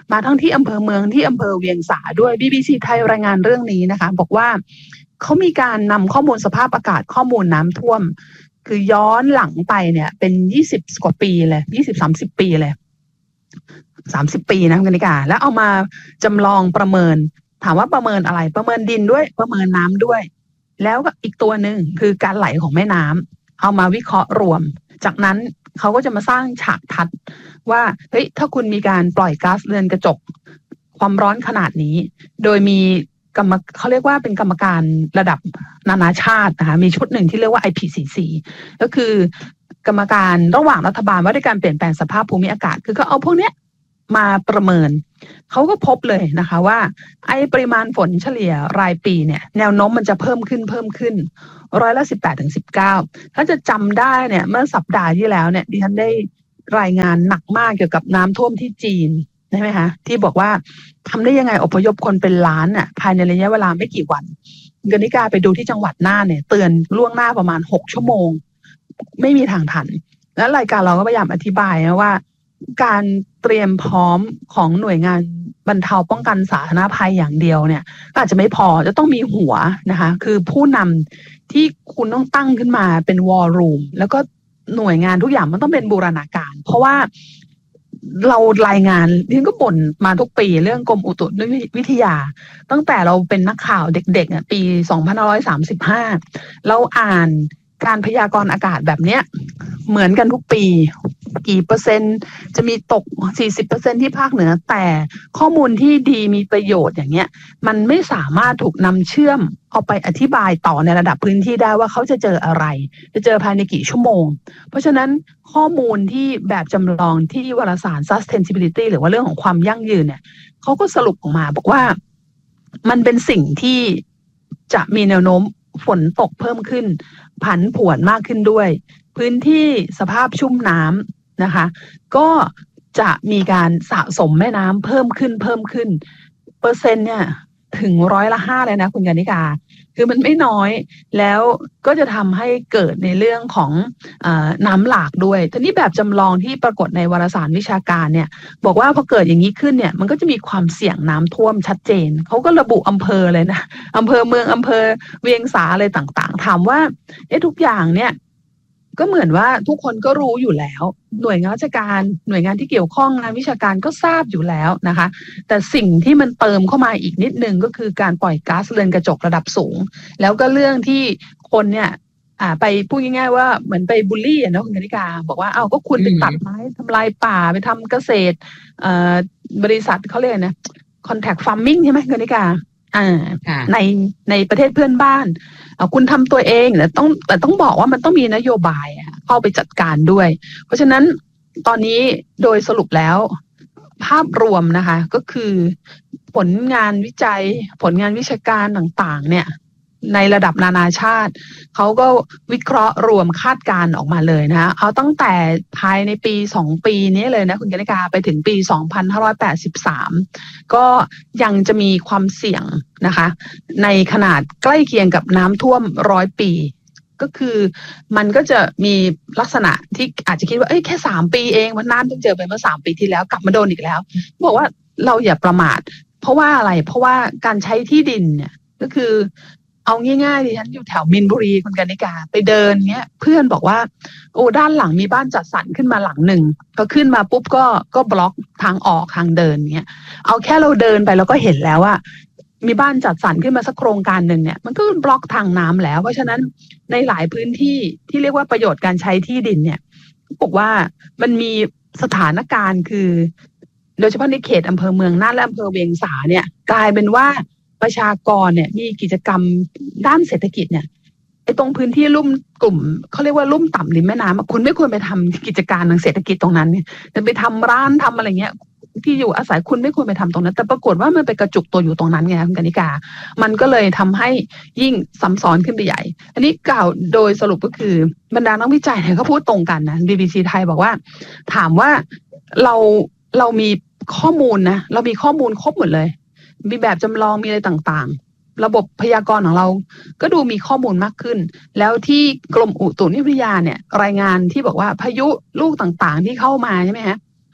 มาทั้งที่อำเภอเมืองที่อำเภอเวียงสาด้วย บี บี ซี ไทยรายงานเรื่องนี้นะคะบอกว่าเขามีการนำข้อมูลสภาพอากาศข้อมูลน้ำท่วมคือย้อนหลังไปเนี่ยเป็นยี่สิบกว่าปีเลยยี่สิบ สามสิบปีเลยสามสิบปีนะคุณกนิกาแล้วเอามาจำลองประเมินถามว่าประเมินอะไรประเมินดินด้วยประเมินน้ำด้วยแล้วก็อีกตัวหนึ่งคือการไหลของแม่น้ำเอามาวิเคราะห์รวมจากนั้นเขาก็จะมาสร้างฉากทัดว่าเฮ้ยถ้าคุณมีการปล่อยก๊าซเรือนกระจกความร้อนขนาดนี้โดยมีกรรมเขาเรียกว่าเป็นกรรมการระดับนานาชาตินะคะมีชุดหนึ่งที่เรียกว่า ไอ พี ซี ซี ก็คือกรรมการระหว่างรัฐบาลว่าด้วยการเปลี่ยนแปลงสภาพภูมิอากาศคือเขาเอาพวกเนี้ยมาประเมินเขาก็พบเลยนะคะว่าไอ้ปริมาณฝนเฉลี่ยรายปีเนี่ยแนวโน้มมันจะเพิ่มขึ้นเพิ่มขึ้นร้อยละสิบแปดถึงสิบเก้าถ้าจะจำได้เนี่ยเมื่อสัปดาห์ที่แล้วเนี่ยดิฉันได้รายงานหนักมากเกี่ยวกับน้ำท่วมที่จีนใช่ไหมคะที่บอกว่าทำได้ยังไงอพยพคนเป็นล้านน่ะภายในระยะเวลาไม่กี่วันกนิกาไปดูที่จังหวัดน่านเนี่ยเตือนล่วงหน้าประมาณหกชั่วโมงไม่มีทางทันแล้วรายการเราก็พยายามอธิบายนะว่าการเตรียมพร้อมของหน่วยงานบรรเทาป้องกันสาธารณภัยอย่างเดียวเนี่ยอาจจะไม่พอจะต้องมีหัวนะคะคือผู้นำที่คุณต้องตั้งขึ้นมาเป็นวอลลุ่มแล้วก็หน่วยงานทุกอย่างมันต้องเป็นบูรณาการเพราะว่าเรารายงานนี่ก็บ่นมาทุกปีเรื่องกรมอุตุนิยมวิทยาตั้งแต่เราเป็นนักข่าวเด็กๆอ่ะปีสองพันห้าร้อยสามสิบห้าเราอ่านการพยากรณ์อากาศแบบเนี้ยเหมือนกันทุกปีกี่เปอร์เซ็นต์จะมีตก สี่สิบเปอร์เซ็นต์ ที่ภาคเหนือแต่ข้อมูลที่ดีมีประโยชน์อย่างเงี้ยมันไม่สามารถถูกนำเชื่อมเอาไปอธิบายต่อในระดับพื้นที่ได้ว่าเขาจะเจออะไรจะเจอภายในกี่ชั่วโมงเพราะฉะนั้นข้อมูลที่แบบจำลองที่วารสาร sustainability หรือว่าเรื่องของความยั่งยืนเนี่ยเขาก็สรุปออกมาบอกว่ามันเป็นสิ่งที่จะมีแนวโน้มฝนตกเพิ่มขึ้นผันผวนมากขึ้นด้วยพื้นที่สภาพชุ่มน้ำนะคะก็จะมีการสะสมแม่น้ำเพิ่มขึ้นเพิ่มขึ้นเปอร์เซ็นต์เนี่ยถึงร้อยละห้าเลยนะคุณกนิกาคือมันไม่น้อยแล้วก็จะทำให้เกิดในเรื่องของเอ่อน้ำหลากด้วยทีนี้แบบจำลองที่ปรากฏในวารสารวิชาการเนี่ยบอกว่าพอเกิดอย่างนี้ขึ้นเนี่ยมันก็จะมีความเสี่ยงน้ำท่วมชัดเจนเขาก็ระบุอำเภอเลยนะอำเภอเมืองอำเภอเวียงสาอะไรต่างๆถามว่าเอ๊ะทุกอย่างเนี่ยก็เหมือนว่าทุกคนก็รู้อยู่แล้วหน่วยงานราชการหน่วยงานที่เกี่ยวข้องงานวิชาการก็ทราบอยู่แล้วนะคะแต่สิ่งที่มันเติมเข้ามาอีกนิดนึงก็คือการปล่อยก๊าซเรือนกระจกระดับสูงแล้วก็เรื่องที่คนเนี่ยอ่าไปพูดง่ายๆว่าเหมือนไปบูลลี่นะคุณกนิกาบอกว่าเอ้าก็คุณไปตัดไม้ทำลายป่าไปทำเกษตรเอ่อบริษัทเขาเรียกนะ contact farming ใช่ไหมคุณกนิกาอ่าในในประเทศเพื่อนบ้านเอาคุณทำตัวเองแต่ต้องแต่ต้องบอกว่ามันต้องมีนโยบายเข้าไปจัดการด้วยเพราะฉะนั้นตอนนี้โดยสรุปแล้วภาพรวมนะคะก็คือผลงานวิจัยผลงานวิชาการต่างๆเนี่ยในระดับนานาชาติเขาก็วิเคราะห์รวมคาดการณ์ออกมาเลยนะเอาตั้งแต่ภายในปีสองปีนี้เลยนะคุณกนิกาไปถึงปีสองพันห้าร้อยแปดสิบสามก็ยังจะมีความเสี่ยงนะคะในขนาดใกล้เคียงกับน้ำท่วมร้อยปีก็คือมันก็จะมีลักษณะที่อาจจะคิดว่าเอ้ยแค่สามปีเองมันน่านเพิ่งเจอไปเมื่อสามปีที่แล้วกลับมาโดนอีกแล้วบอกว่าเราอย่าประมาทเพราะว่าอะไรเพราะว่าการใช้ที่ดินเนี่ยก็คือเอาง่ายๆดิฉันอยู่แถวมินบุรีคุณกนิกาไปเดินเงี้ยเพื่อนบอกว่าโอ้ด้านหลังมีบ้านจัดสรรขึ้นมาหลังหนึ่งพอขึ้นมาปุ๊บก็ก็บล็อกทางออกทางเดินเงี้ยเอาแค่เราเดินไปเราก็เห็นแล้วว่ามีบ้านจัดสรรขึ้นมาสักโครงการหนึ่งเนี่ยมันก็บล็อกทางน้ำแล้วเพราะฉะนั้นในหลายพื้นที่ที่เรียกว่าประโยชน์การใช้ที่ดินเนี่ยบอกว่ามันมีสถานการณ์คือโดยเฉพาะในเขตอำเภอเมืองน่านและอำเภอเวียงสาเนี่ยกลายเป็นว่าประชากรเนี่ยมีกิจกรรมด้านเศรษฐกิจเนี่ยไอ้ตรงพื้นที่ลุ่มกลุ่มเขาเรียกว่าลุ่มต่ำริมแม่น้ำคุณไม่ควรไปทำกิจการทางเศรษฐกิจตรงนั้นเนี่ยแต่ไปทำร้านทำอะไรเงี้ยที่อยู่อาศัยคุณไม่ควรไปทำตรงนั้นแต่ปรากฏว่ามันไปกระจุกตัวอยู่ตรงนั้นไงคุณกนิกามันก็เลยทำให้ยิ่งซ้ำซ้อนขึ้นไปใหญ่อันนี้กล่าวโดยสรุปก็คือบรรดานักวิจัยเนี่ยเขาพูดตรงกันนะ บี บี ซี ไทยบอกว่าถามว่าเราเรามีข้อมูลนะเรามีข้อมูลครบหมดเลยมีแบบจำลองมีอะไรต่างๆระบบพยากรณ์ของเราก็ดูมีข้อมูลมากขึ้นแล้วที่กรมอุตุนิยมวิทยาเนี่ยรายงานที่บอกว่าพายุลูกต่างๆที่เข้ามาใช่ไหมฮะ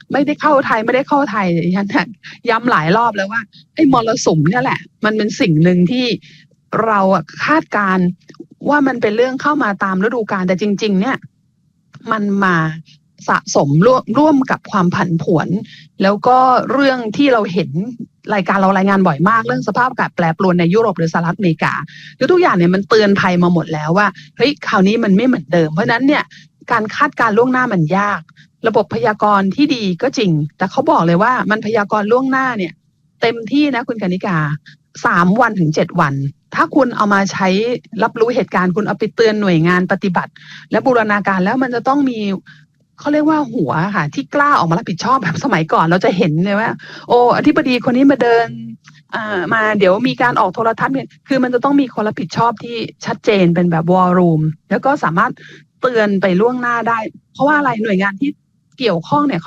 ไม่ได้เข้าไทยไม่ได้เข้าไทยฉันย้ำหลายรอบแล้วว่าไอ้มรสุมเนี่ยแหละมันเป็นสิ่งหนึ่งที่เราคาดการณ์ว่ามันเป็นเรื่องเข้ามาตามฤดูกาลแต่จริงๆเนี่ยมันมาสะสมร่วมร่วมกับความผันผวนแล้วก็เรื่องที่เราเห็นรายการเรารายงานบ่อยมากเรื่องสภาพอากาศแปรปรวนในยุโรปหรือสหรัฐอเมริกาคือทุกอย่างเนี่ยมันเตือนภัยมาหมดแล้วว่าเฮ้ยคราวนี้มันไม่เหมือนเดิมเพราะนั้นเนี่ยการคาดการณ์ล่วงหน้ามันยากระบบพยากรณ์ที่ดีก็จริงแต่เขาบอกเลยว่ามันพยากรณ์ล่วงหน้าเนี่ยเต็มที่นะคุณกนิกาสามวันถึงเจ็ดวันถ้าคุณเอามาใช้รับรู้เหตุการณ์คุณเอาไปเตือนหน่วยงานปฏิบัติและบูรณาการแล้วมันจะต้องมีเขาเรียกว่าหัวค่ะที่กล้าออกมารับผิดชอบแบบสมัยก่อนเราจะเห็นเลยว่าโอ้อธิบดีคนนี้มาเดินอ่ามาเดี๋ยวมีการออกโทรทัศน์เนี่ยคือมันจะต้องมีคนรับผิดชอบที่ชัดเจนเป็นแบบวอลลุ่มแล้วก็สามารถเตือนไปล่วงหน้าได้เพราะว่าอะไรหน่วยงานที่เกี่ยวข้องเนี่ย